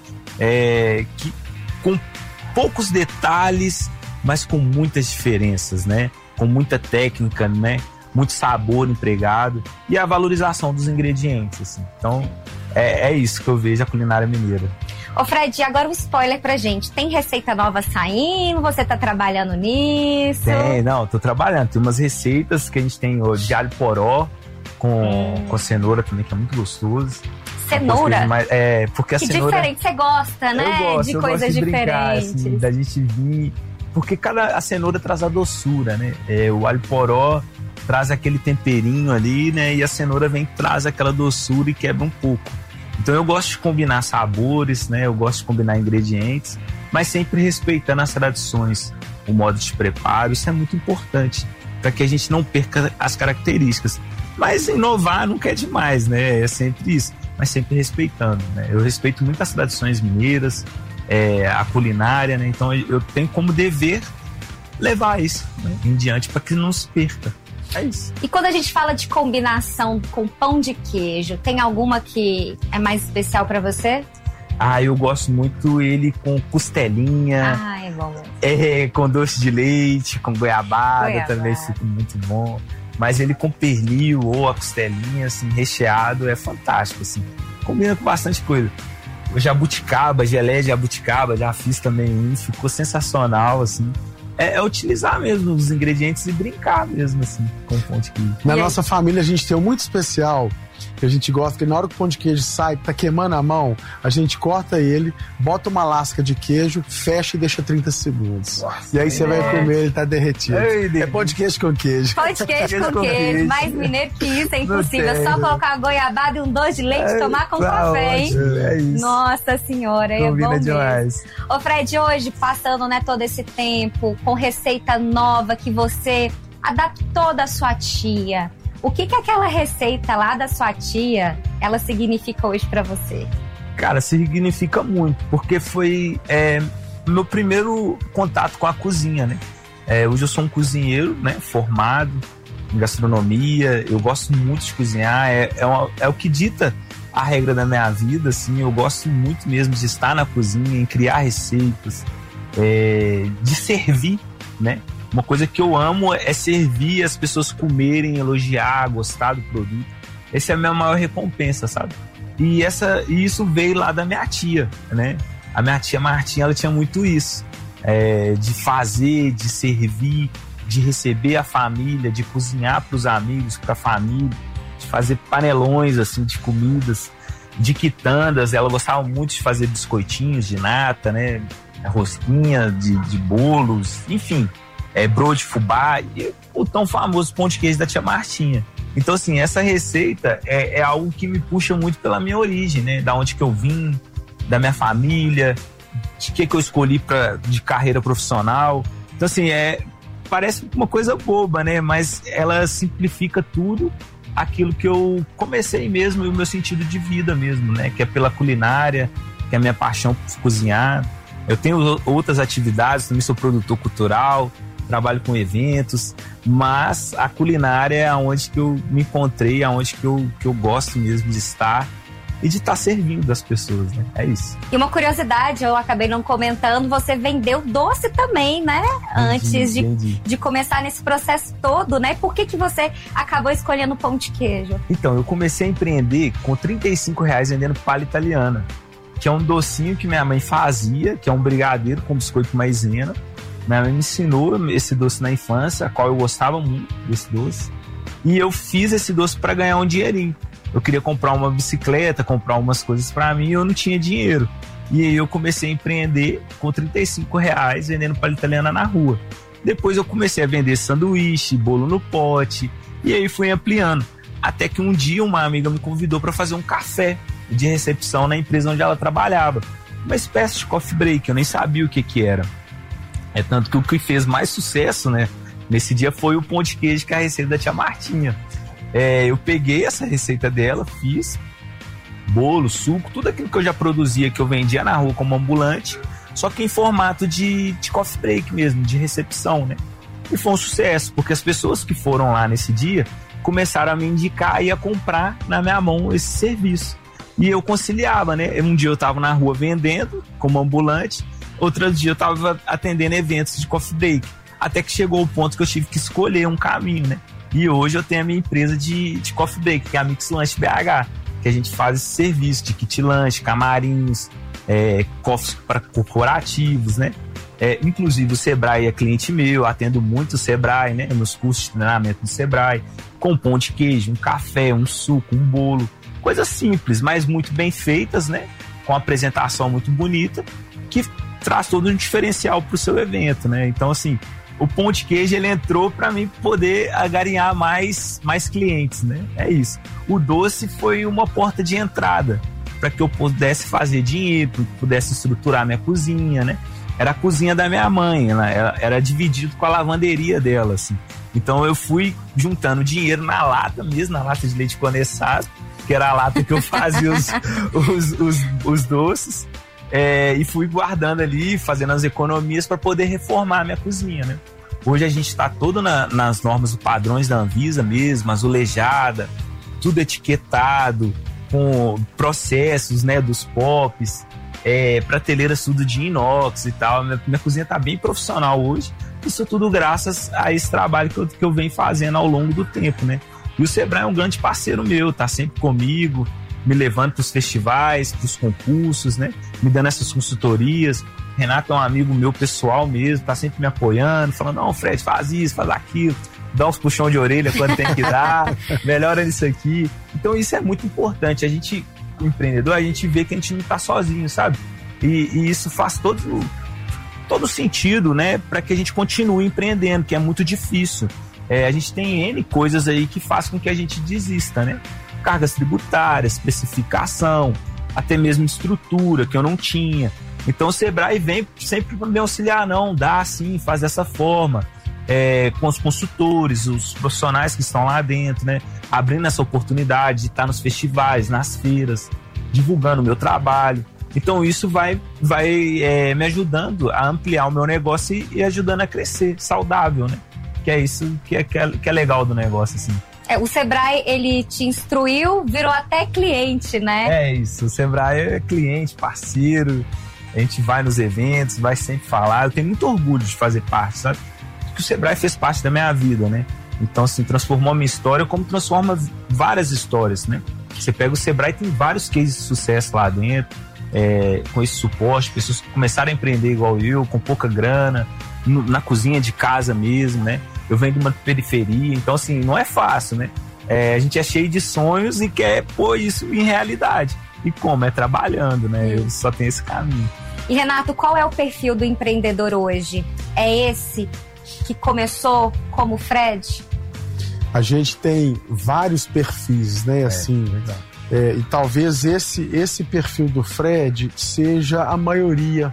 É, que, com poucos detalhes, mas com muitas diferenças, né? Com muita técnica, né? Muito sabor empregado e a valorização dos ingredientes, assim. Então, é, é isso que eu vejo a culinária mineira. Ô Fred, agora um spoiler pra gente. Tem receita nova saindo? Você tá trabalhando nisso? Tem, não, tô trabalhando. Tem umas receitas que a gente tem de alho poró, Com, hum. com cenoura também, que é muito gostoso. Cenoura? Mais, é, porque a que cenoura... diferente, você gosta, né? Eu gosto, de eu coisas gosto de diferentes. Brincar, assim, da gente vir... Porque cada, a cenoura traz a doçura, né? É, o alho poró traz aquele temperinho ali, né? E a cenoura vem traz aquela doçura e quebra um pouco. Então eu gosto de combinar sabores, né? Eu gosto de combinar ingredientes, mas sempre respeitando as tradições, o modo de preparo. Isso é muito importante, para que a gente não perca as características. Mas inovar nunca é demais, né? É sempre isso, mas sempre respeitando, né? Eu respeito muito as tradições mineiras, é, a culinária, né? Então eu tenho como dever levar isso, né, em diante, para que não se perca. É isso. E quando a gente fala de combinação com pão de queijo, tem alguma que é mais especial para você? Ah, eu gosto muito ele com costelinha. Ah, é bom. É, com doce de leite, com goiabada, goiabada. Também fica muito bom. Mas ele com pernil ou a costelinha, assim, recheado, é fantástico, assim. Combina com bastante coisa. O jabuticaba, geleia de jabuticaba, já fiz também um, ficou sensacional, assim. É, é utilizar mesmo os ingredientes e brincar mesmo, assim, com o pão de queijo. Na nossa família a gente tem um muito especial, que a gente gosta, que na hora que o pão de queijo sai, tá queimando a mão, a gente corta ele, bota uma lasca de queijo, fecha e deixa trinta segundos. Nossa, e aí você é. vai comer, ele tá derretido. Ei, é pão de queijo com queijo. Pão de queijo com queijo. Mais mineiro que isso é impossível. É só colocar uma goiabada e um doce de leite e tomar com tá café, hein? É isso. Nossa senhora, combina é bom demais. Mesmo. Ô Fred, hoje, passando, né, todo esse tempo, com receita nova que você adaptou da sua tia, o que que aquela receita lá da sua tia, ela significa hoje pra você? Cara, significa muito, porque foi é, meu primeiro contato com a cozinha, né? É, hoje eu sou um cozinheiro, né, formado, em gastronomia, eu gosto muito de cozinhar, é, é, uma, é o que dita a regra da minha vida, assim, eu gosto muito mesmo de estar na cozinha, em criar receitas, é, de servir, né? Uma coisa que eu amo é servir, as pessoas comerem, elogiar, gostar do produto. Essa é a minha maior recompensa, sabe? E, essa, e isso veio lá da minha tia, né? A minha tia Martinha, ela tinha muito isso, é, de fazer, de servir, de receber a família, de cozinhar para os amigos, para a família, de fazer panelões assim de comidas, de quitandas. Ela gostava muito de fazer biscoitinhos de nata, né, rosquinha de, de bolos, enfim, é, broa de fubá e o tão famoso pão de queijo da tia Martinha. Então assim, essa receita é, é algo que me puxa muito pela minha origem, né, da onde que eu vim, da minha família, de que que eu escolhi pra, de carreira profissional. Então assim, é parece uma coisa boba, né? Mas ela simplifica tudo aquilo que eu comecei mesmo e o meu sentido de vida mesmo, né? Que é pela culinária, que é a minha paixão por cozinhar. Eu tenho outras atividades, também sou produtor cultural, trabalho com eventos, mas a culinária é onde que eu me encontrei, é onde que eu, que eu gosto mesmo de estar e de estar servindo as pessoas, né? É isso. E uma curiosidade, eu acabei não comentando, você vendeu doce também, né? Entendi, Antes de, de começar nesse processo todo, né? Por que que você acabou escolhendo o pão de queijo? Então, eu comecei a empreender com trinta e cinco reais vendendo palha italiana, que é um docinho que minha mãe fazia, que é um brigadeiro com biscoito maisena. Minha mãe me ensinou esse doce na infância, a qual eu gostava muito desse doce. E eu fiz esse doce para ganhar um dinheirinho. Eu queria comprar uma bicicleta, comprar umas coisas para mim e eu não tinha dinheiro. E aí eu comecei a empreender com trinta e cinco reais vendendo palha italiana na rua. Depois eu comecei a vender sanduíche, bolo no pote e aí fui ampliando. Até que um dia uma amiga me convidou para fazer um café de recepção na empresa onde ela trabalhava. Uma espécie de coffee break, eu nem sabia o que que era. É tanto que o que fez mais sucesso, né, nesse dia foi o pão de queijo, que é a receita da tia Martinha. É, eu peguei essa receita dela, fiz bolo, suco, tudo aquilo que eu já produzia, que eu vendia na rua como ambulante, só que em formato de, de coffee break mesmo, de recepção, né? E foi um sucesso, porque as pessoas que foram lá nesse dia começaram a me indicar e a comprar na minha mão esse serviço. E eu conciliava, né? Um dia eu estava na rua vendendo como ambulante, outro dia eu estava atendendo eventos de coffee break, até que chegou o ponto que eu tive que escolher um caminho, né? E hoje eu tenho a minha empresa de, de coffee break, que é a Mix Lanche B H, que a gente faz esse serviço de kit lanche, camarins, é, coffees para corporativos, né? É, inclusive o Sebrae é cliente meu, atendo muito o Sebrae, né? Meus cursos de treinamento do Sebrae, com pão de queijo, um café, um suco, um bolo, coisas simples, mas muito bem feitas, né? Com apresentação muito bonita, que traz todo um diferencial para o seu evento, né? Então, assim, o pão de queijo, ele entrou para mim poder agarinhar mais, mais clientes, né? É isso. O doce foi uma porta de entrada para que eu pudesse fazer dinheiro, para que eu pudesse estruturar minha cozinha, né? Era a cozinha da minha mãe, ela era, era dividido com a lavanderia dela, assim. Então eu fui juntando dinheiro na lata mesmo, na lata de leite condensado, que era a lata que eu fazia os, os, os, os doces. É, e fui guardando ali, fazendo as economias para poder reformar a minha cozinha, né? Hoje a gente está todo na, nas normas e padrões da Anvisa mesmo, azulejada, tudo etiquetado, com processos, né, dos P O Ps, é, prateleiras tudo de inox e tal. Minha, minha cozinha está bem profissional hoje, isso tudo graças a esse trabalho que eu, que eu venho fazendo ao longo do tempo, né? E o Sebrae é um grande parceiro meu, tá sempre comigo, me levando para os festivais, para os concursos, né? Me dando essas consultorias. Renato é um amigo meu pessoal mesmo, tá sempre me apoiando, falando, não, Fred, faz isso, faz aquilo, dá uns puxão de orelha quando tem que dar, melhora nisso aqui. Então isso é muito importante. A gente, empreendedor, a gente vê que a gente não tá sozinho, sabe? E, e isso faz todo, todo sentido, né? Para que a gente continue empreendendo, que é muito difícil. É, a gente tem N coisas aí que faz com que a gente desista, né? Cargas tributárias, especificação, até mesmo estrutura que eu não tinha. Então o Sebrae vem sempre para me auxiliar, não, dá sim, faz dessa forma, é, com os consultores, os profissionais que estão lá dentro, né? Abrindo essa oportunidade de estar nos festivais, nas feiras, divulgando o meu trabalho. Então isso vai, vai é, me ajudando a ampliar o meu negócio e, e ajudando a crescer saudável, né? que é isso que é, que é, que é legal do negócio, assim. É, o Sebrae, ele te instruiu, virou até cliente, né? É isso, o Sebrae é cliente, parceiro, a gente vai nos eventos, vai sempre falar. Eu tenho muito orgulho de fazer parte, sabe? Porque o Sebrae fez parte da minha vida, né? Então, assim, transformou a minha história como transforma várias histórias, né? Você pega o Sebrae, tem vários cases de sucesso lá dentro, é, com esse suporte, pessoas que começaram a empreender igual eu, com pouca grana, no, na cozinha de casa mesmo, né? Eu venho de uma periferia, então assim, não é fácil, né? É, a gente é cheio de sonhos e quer pôr isso em realidade. E como? É trabalhando, né? Eu só tenho esse caminho. E Renato, qual é o perfil do empreendedor hoje? É esse que começou como o Fred? A gente tem vários perfis, né? Assim, é, e talvez esse, esse perfil do Fred seja a maioria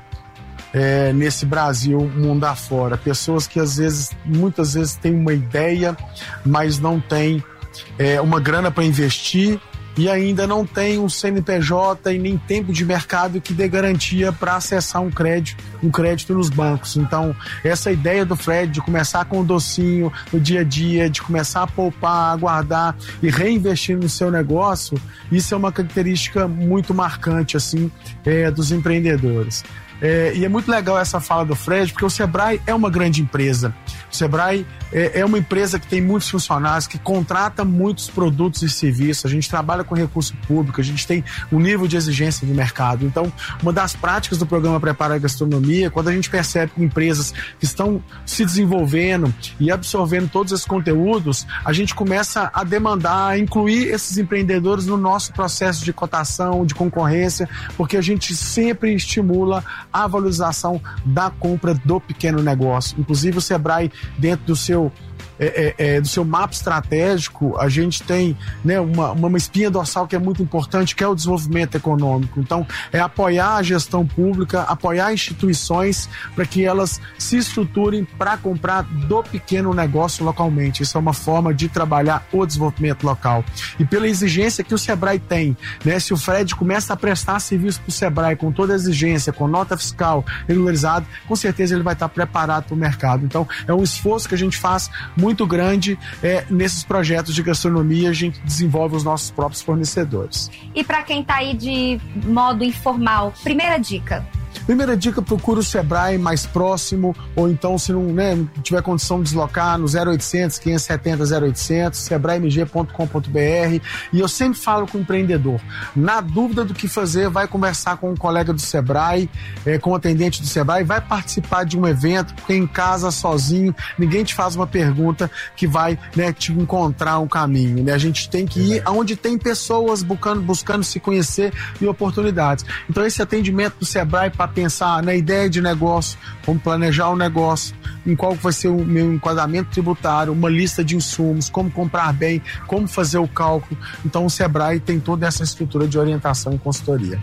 é, nesse Brasil, mundo afora. Pessoas que às vezes, muitas vezes têm uma ideia, mas não têm é, uma grana para investir e ainda não tem um C N P J e nem tempo de mercado que dê garantia para acessar um crédito, um crédito nos bancos. Então, essa ideia do Fred de começar com o docinho no dia a dia, de começar a poupar, a guardar e reinvestir no seu negócio, isso é uma característica muito marcante, assim, é, dos empreendedores. É, e é muito legal essa fala do Fred, porque o Sebrae é uma grande empresa. O Sebrae é, é uma empresa que tem muitos funcionários, que contrata muitos produtos e serviços. A gente trabalha com recurso público, a gente tem um nível de exigência do mercado. Então, uma das práticas do programa Prepara a Gastronomia, quando a gente percebe que empresas que estão se desenvolvendo e absorvendo todos esses conteúdos, a gente começa a demandar, a incluir esses empreendedores no nosso processo de cotação, de concorrência, porque a gente sempre estimula a valorização da compra do pequeno negócio. Inclusive o Sebrae, dentro do seu É, é, é, do seu mapa estratégico, a gente tem, né, uma, uma espinha dorsal que é muito importante, que é o desenvolvimento econômico. Então, é apoiar a gestão pública, apoiar instituições para que elas se estruturem para comprar do pequeno negócio localmente. Isso é uma forma de trabalhar o desenvolvimento local. E pela exigência que o Sebrae tem, né, se o Fred começa a prestar serviço para o Sebrae com toda a exigência, com nota fiscal regularizada, com certeza ele vai estar preparado para o mercado. Então, é um esforço que a gente faz muito grande é, nesses projetos de gastronomia. A gente desenvolve os nossos próprios fornecedores. E para quem está aí de modo informal, primeira dica. Primeira dica, procura o Sebrae mais próximo, ou então se não, né, não tiver condição de deslocar, no zero oitocentos, quinhentos e setenta, zero oitocentos, sebrae m g ponto com ponto b r. E eu sempre falo com o empreendedor, na dúvida do que fazer, vai conversar com um colega do Sebrae, é, com o atendente do Sebrae, vai participar de um evento, porque em casa, sozinho, ninguém te faz uma pergunta que vai, né, te encontrar um caminho, né? A gente tem que ir aonde tem pessoas buscando, buscando se conhecer e oportunidades. Então esse atendimento do Sebrae para pensar na ideia de negócio, como planejar o negócio, em qual vai ser o meu enquadramento tributário, uma lista de insumos, como comprar bem, como fazer o cálculo. Então o Sebrae tem toda essa estrutura de orientação e consultoria.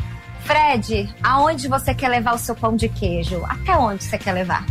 Fred, aonde você quer levar o seu pão de queijo? Até onde você quer levar?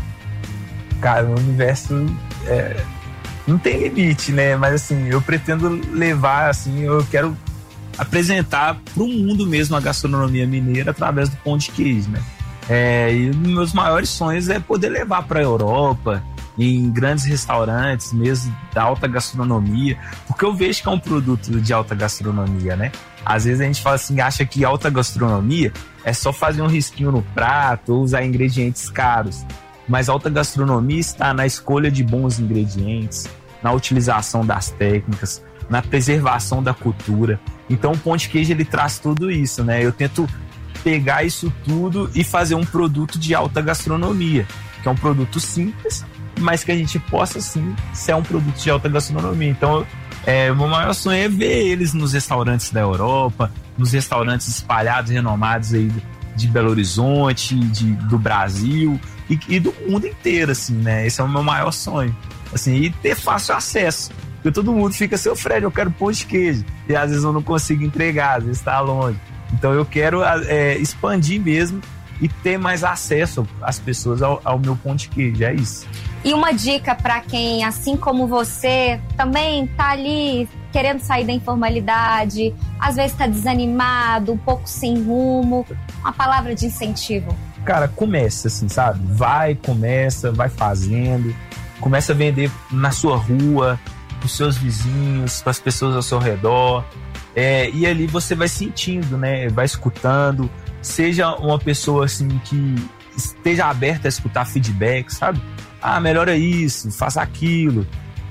Cara, o universo é, não tem limite, né? Mas assim, eu pretendo levar, assim, eu quero apresentar para o mundo mesmo a gastronomia mineira através do pão de queijo, né? É, e um dos meus maiores sonhos é poder levar para a Europa, em grandes restaurantes mesmo da alta gastronomia, porque eu vejo que é um produto de alta gastronomia, né? Às vezes a gente fala assim, acha que alta gastronomia é só fazer um risquinho no prato ou usar ingredientes caros, mas alta gastronomia está na escolha de bons ingredientes, na utilização das técnicas, na preservação da cultura. Então o pão de queijo ele traz tudo isso, né? Eu tento pegar isso tudo e fazer um produto de alta gastronomia, que é um produto simples, mas que a gente possa sim ser um produto de alta gastronomia. Então é, o meu maior sonho é ver eles nos restaurantes da Europa, nos restaurantes espalhados, renomados aí de Belo Horizonte, de, do Brasil e, e do mundo inteiro, assim, né? Esse é o meu maior sonho, assim, e ter fácil acesso. Porque todo mundo fica, seu Fred, eu quero pão de queijo. E às vezes eu não consigo entregar, às vezes está longe. Então eu quero é, expandir mesmo e ter mais acesso às pessoas ao, ao meu pão de queijo, é isso. E uma dica para quem, assim como você, também tá ali querendo sair da informalidade, às vezes tá desanimado, um pouco sem rumo, uma palavra de incentivo. Cara, começa assim, sabe? Vai, começa, vai fazendo. Começa a vender na sua rua, para os seus vizinhos, para as pessoas ao seu redor. É, e ali você vai sentindo, né? Vai escutando. Seja uma pessoa assim que esteja aberta a escutar feedback, sabe? Ah, melhora isso, faça aquilo.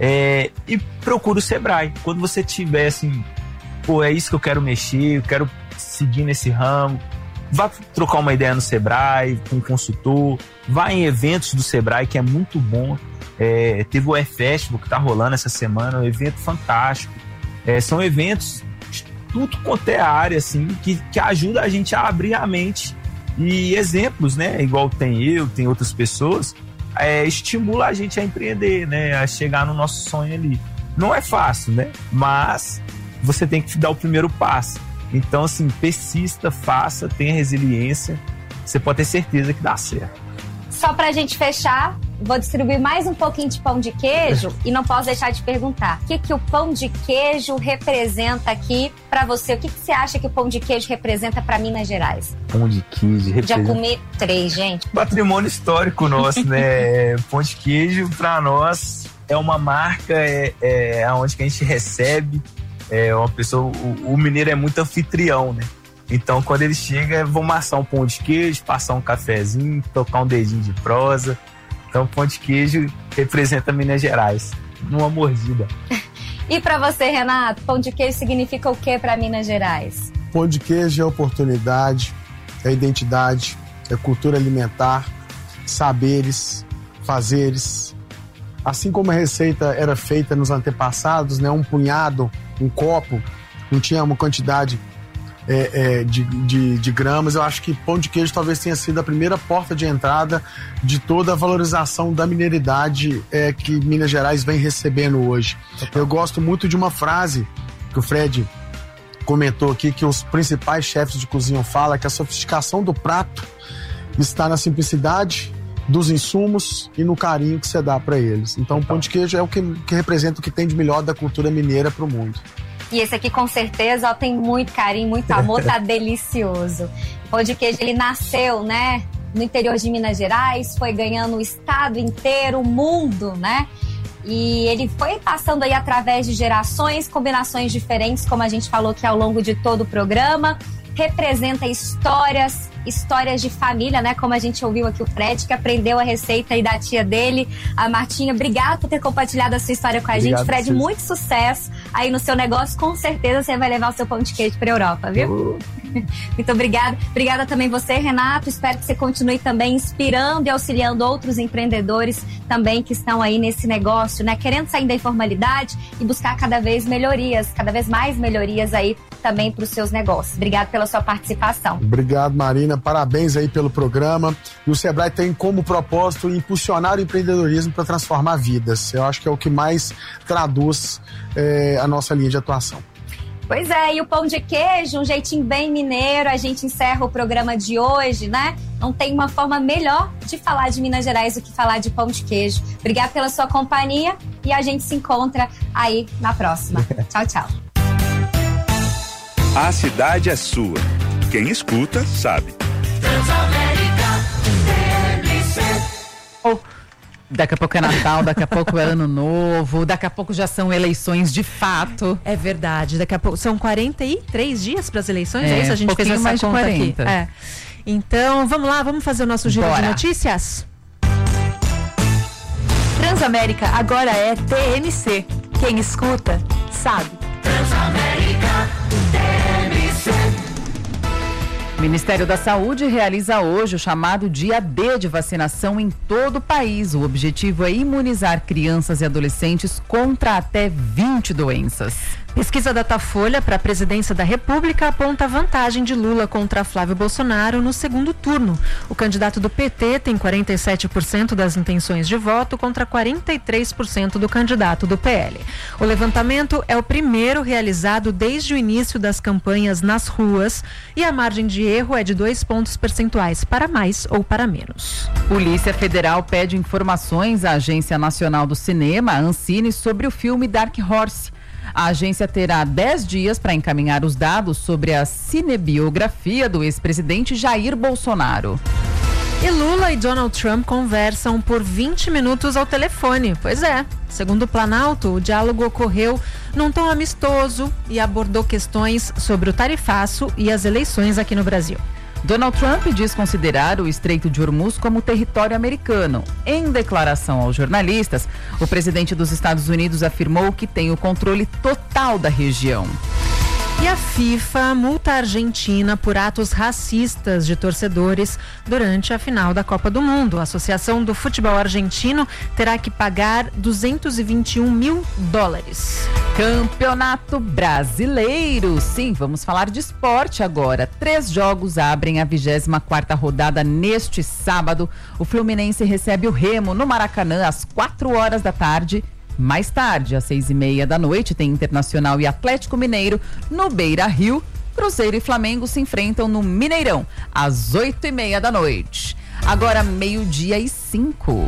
É, e procura o Sebrae. Quando você tiver assim, pô, é isso que eu quero mexer, eu quero seguir nesse ramo. Vá trocar uma ideia no Sebrae, com um consultor. Vá em eventos do Sebrae, que é muito bom. É, teve o E-Festival que tá rolando essa semana, um evento fantástico. É, são eventos de tudo quanto é área, assim, que, que ajuda a gente a abrir a mente. E exemplos, né? Igual tem eu, tem outras pessoas, é, estimula a gente a empreender, né? A chegar no nosso sonho ali. Não é fácil, né? Mas você tem que dar o primeiro passo. Então, assim, persista, faça, tenha resiliência. Você pode ter certeza que dá certo. Só pra gente fechar, vou distribuir mais um pouquinho de pão de queijo e não posso deixar de perguntar. O que, que o pão de queijo representa aqui pra você? O que, que você acha que o pão de queijo representa pra Minas Gerais? Pão de queijo representa... Já comi três, gente. Patrimônio histórico nosso, né? Pão de queijo, pra nós, é uma marca, é, é onde que a gente recebe. É uma pessoa... O, o mineiro é muito anfitrião, né? Então, quando ele chega, vamos assar um pão de queijo, passar um cafezinho, tocar um dedinho de prosa. Então, pão de queijo representa Minas Gerais, numa mordida. E para você, Renato, pão de queijo significa o que para Minas Gerais? Pão de queijo é oportunidade, é identidade, é cultura alimentar, saberes, fazeres. Assim como a receita era feita nos antepassados, né, um punhado, um copo, não tinha uma quantidade É, é, de, de, de gramas, eu acho que pão de queijo talvez tenha sido a primeira porta de entrada de toda a valorização da mineiridade é, que Minas Gerais vem recebendo hoje. Eu gosto muito de uma frase que o Fred comentou aqui, que os principais chefes de cozinha falam, que a sofisticação do prato está na simplicidade dos insumos e no carinho que você dá para eles. Então o pão de queijo é o que, que representa o que tem de melhor da cultura mineira para o mundo. E esse aqui, com certeza, ó, tem muito carinho, muito amor, tá delicioso. O pão de queijo, ele nasceu, né, no interior de Minas Gerais, foi ganhando o estado inteiro, o mundo, né? E ele foi passando aí através de gerações, combinações diferentes, como a gente falou aqui ao longo de todo o programa. Representa histórias, histórias de família, né? Como a gente ouviu aqui o Fred, que aprendeu a receita aí da tia dele, a Martinha. Obrigado por ter compartilhado a sua história com a Obrigado, gente. Fred, vocês. Muito sucesso aí no seu negócio. Com certeza você vai levar o seu pão de queijo pra Europa, viu? Uh. Muito obrigada. Obrigada também você, Renato. Espero que você continue também inspirando e auxiliando outros empreendedores também que estão aí nesse negócio, né? Querendo sair da informalidade e buscar cada vez melhorias, cada vez mais melhorias aí também para os seus negócios. Obrigado pela sua participação. Obrigado, Marina. Parabéns aí pelo programa. E o Sebrae tem como propósito impulsionar o empreendedorismo para transformar vidas. Eu acho que é o que mais traduz é, a nossa linha de atuação. Pois é, e o pão de queijo, um jeitinho bem mineiro, a gente encerra o programa de hoje, né? Não tem uma forma melhor de falar de Minas Gerais do que falar de pão de queijo. Obrigada pela sua companhia e a gente se encontra aí na próxima. Tchau, tchau. A cidade é sua. Quem escuta, sabe. Transamérica T M C. Oh. Daqui a pouco é Natal, daqui a pouco é Ano Novo, daqui a pouco já são eleições de fato. É verdade, daqui a pouco são quarenta e três dias para as eleições, é, é isso? A gente fez mais de quarenta. Aqui. É. Então, vamos lá, vamos fazer o nosso giro Bora. de notícias? Transamérica agora é T M C. Quem escuta, sabe. Transamérica T M C. O Ministério da Saúde realiza hoje o chamado Dia D de vacinação em todo o país. O objetivo é imunizar crianças e adolescentes contra até vinte doenças. Pesquisa Datafolha para a presidência da República aponta a vantagem de Lula contra Flávio Bolsonaro no segundo turno. O candidato do P T tem quarenta e sete por cento das intenções de voto contra quarenta e três por cento do candidato do P L. O levantamento é o primeiro realizado desde o início das campanhas nas ruas e a margem de erro é de dois pontos percentuais para mais ou para menos. Polícia Federal pede informações à Agência Nacional do Cinema, a Ancine, sobre o filme Dark Horse. A agência terá dez dias para encaminhar os dados sobre a cinebiografia do ex-presidente Jair Bolsonaro. E Lula e Donald Trump conversam por vinte minutos ao telefone. Pois é, segundo o Planalto, o diálogo ocorreu num tom amistoso e abordou questões sobre o tarifaço e as eleições aqui no Brasil. Donald Trump diz considerar o Estreito de Hormuz como território americano. Em declaração aos jornalistas, o presidente dos Estados Unidos afirmou que tem o controle total da região. E a FIFA multa a Argentina por atos racistas de torcedores durante a final da Copa do Mundo. A Associação do Futebol Argentino terá que pagar duzentos e vinte e um mil dólares. Campeonato Brasileiro. Sim, vamos falar de esporte agora. Três jogos abrem a vigésima quarta rodada neste sábado. O Fluminense recebe o Remo no Maracanã às quatro horas da tarde. Mais tarde, às seis e meia da noite, tem Internacional e Atlético Mineiro no Beira-Rio. Cruzeiro e Flamengo se enfrentam no Mineirão, às oito e meia da noite. Agora, meio-dia e cinco.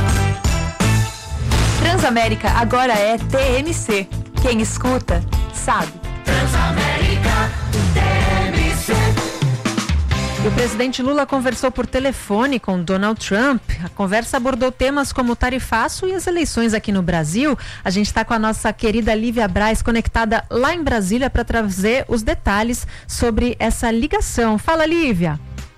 Transamérica agora é T M C. Quem escuta, sabe. Transamérica T M C. E o presidente Lula conversou por telefone com Donald Trump. A conversa abordou temas como o tarifaço e as eleições aqui no Brasil. A gente está com a nossa querida Lívia Braz conectada lá em Brasília para trazer os detalhes sobre essa ligação. Fala, Lívia.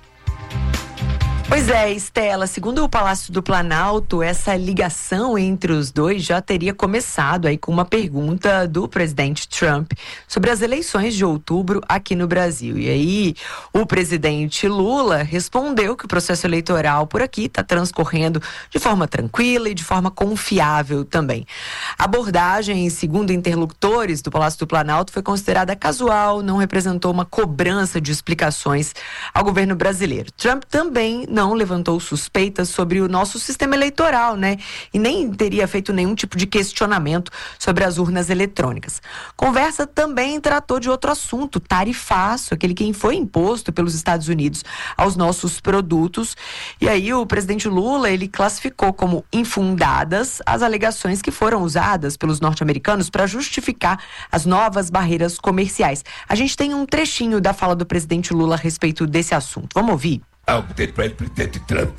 Pois é, Estela, segundo o Palácio do Planalto, essa ligação entre os dois já teria começado aí com uma pergunta do presidente Trump sobre as eleições de outubro aqui no Brasil. E aí o presidente Lula respondeu que o processo eleitoral por aqui está transcorrendo de forma tranquila e de forma confiável também. A abordagem, segundo interlocutores do Palácio do Planalto, foi considerada casual, não representou uma cobrança de explicações ao governo brasileiro. Trump também não não levantou suspeitas sobre o nosso sistema eleitoral, né? E nem teria feito nenhum tipo de questionamento sobre as urnas eletrônicas. Conversa também tratou de outro assunto, tarifaço, aquele que foi imposto pelos Estados Unidos aos nossos produtos. E aí o presidente Lula, ele classificou como infundadas as alegações que foram usadas pelos norte-americanos para justificar as novas barreiras comerciais. A gente tem um trechinho da fala do presidente Lula a respeito desse assunto. Vamos ouvir? Algo dele para o presidente Trump.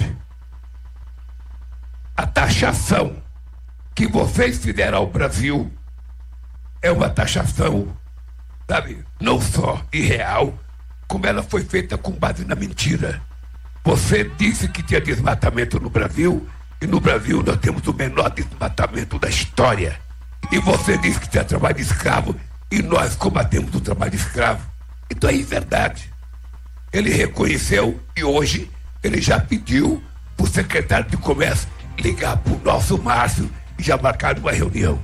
A taxação que vocês fizeram ao Brasil é uma taxação, sabe, não só irreal, como ela foi feita com base na mentira. Você disse que tinha desmatamento no Brasil, e no Brasil nós temos o menor desmatamento da história. E você disse que tinha trabalho escravo, e nós combatemos o trabalho escravo. Então é verdade. Ele reconheceu e hoje ele já pediu para o secretário de Comércio ligar para o nosso Márcio e já marcar uma reunião.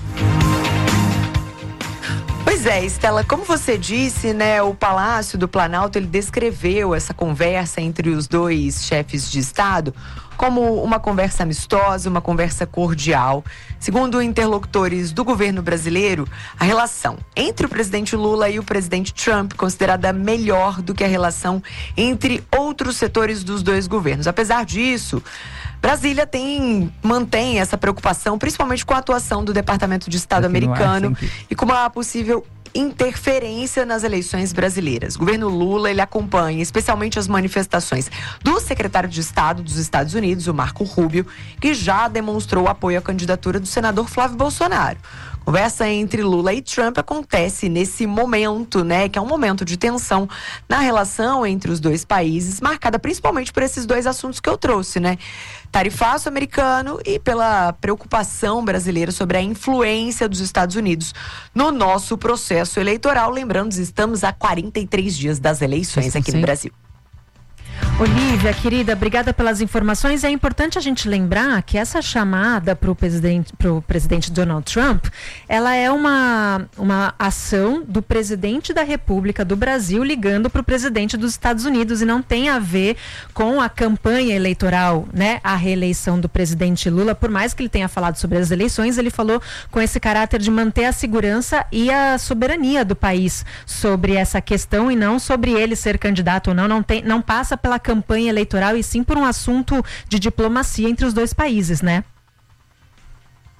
Pois é, Estela, como você disse, né, o Palácio do Planalto, ele descreveu essa conversa entre os dois chefes de Estado como uma conversa amistosa, uma conversa cordial. Segundo interlocutores do governo brasileiro, a relação entre o presidente Lula e o presidente Trump é considerada melhor do que a relação entre outros setores dos dois governos. Apesar disso, Brasília tem, mantém essa preocupação, principalmente com a atuação do Departamento de Estado americano e com uma possível interferência nas eleições brasileiras. O governo Lula, ele acompanha especialmente as manifestações do secretário de Estado dos Estados Unidos, o Marco Rubio, que já demonstrou apoio à candidatura do senador Flávio Bolsonaro. Conversa entre Lula e Trump acontece nesse momento, né, que é um momento de tensão na relação entre os dois países, marcada principalmente por esses dois assuntos que eu trouxe, né? Tarifaço americano e pela preocupação brasileira sobre a influência dos Estados Unidos no nosso processo eleitoral. Lembrando, estamos a quarenta e três dias das eleições aqui no Brasil. Olívia, querida, obrigada pelas informações. É importante a gente lembrar que essa chamada para o presidente, pro presidente Donald Trump, ela é uma, uma ação do presidente da República do Brasil ligando para o presidente dos Estados Unidos e não tem a ver com a campanha eleitoral, né? A reeleição do presidente Lula, por mais que ele tenha falado sobre as eleições, ele falou com esse caráter de manter a segurança e a soberania do país sobre essa questão e não sobre ele ser candidato ou não, não, tem, não passa pela campanha eleitoral e sim por um assunto de diplomacia entre os dois países, né?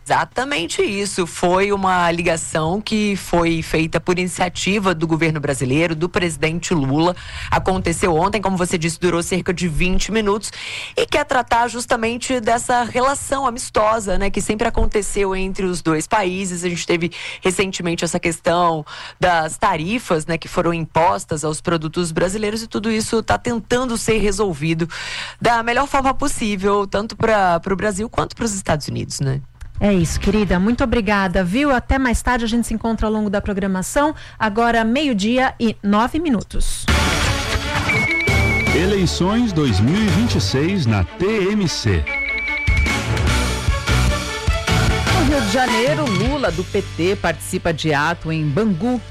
Exatamente isso. Foi uma ligação que foi feita por iniciativa do governo brasileiro, do presidente Lula. Aconteceu ontem, como você disse, durou cerca de vinte minutos e quer tratar justamente dessa relação amistosa, né, que sempre aconteceu entre os dois países. A gente teve recentemente essa questão das tarifas, né, que foram impostas aos produtos brasileiros, e tudo isso está tentando ser resolvido da melhor forma possível, tanto para o Brasil quanto para os Estados Unidos, né? É isso, querida. Muito obrigada, viu? Até mais tarde, a gente se encontra ao longo da programação. Agora, meio-dia e nove minutos. Eleições dois mil e vinte e seis na T M C. No Rio de Janeiro, Lula, do P T, participa de ato em Bangu,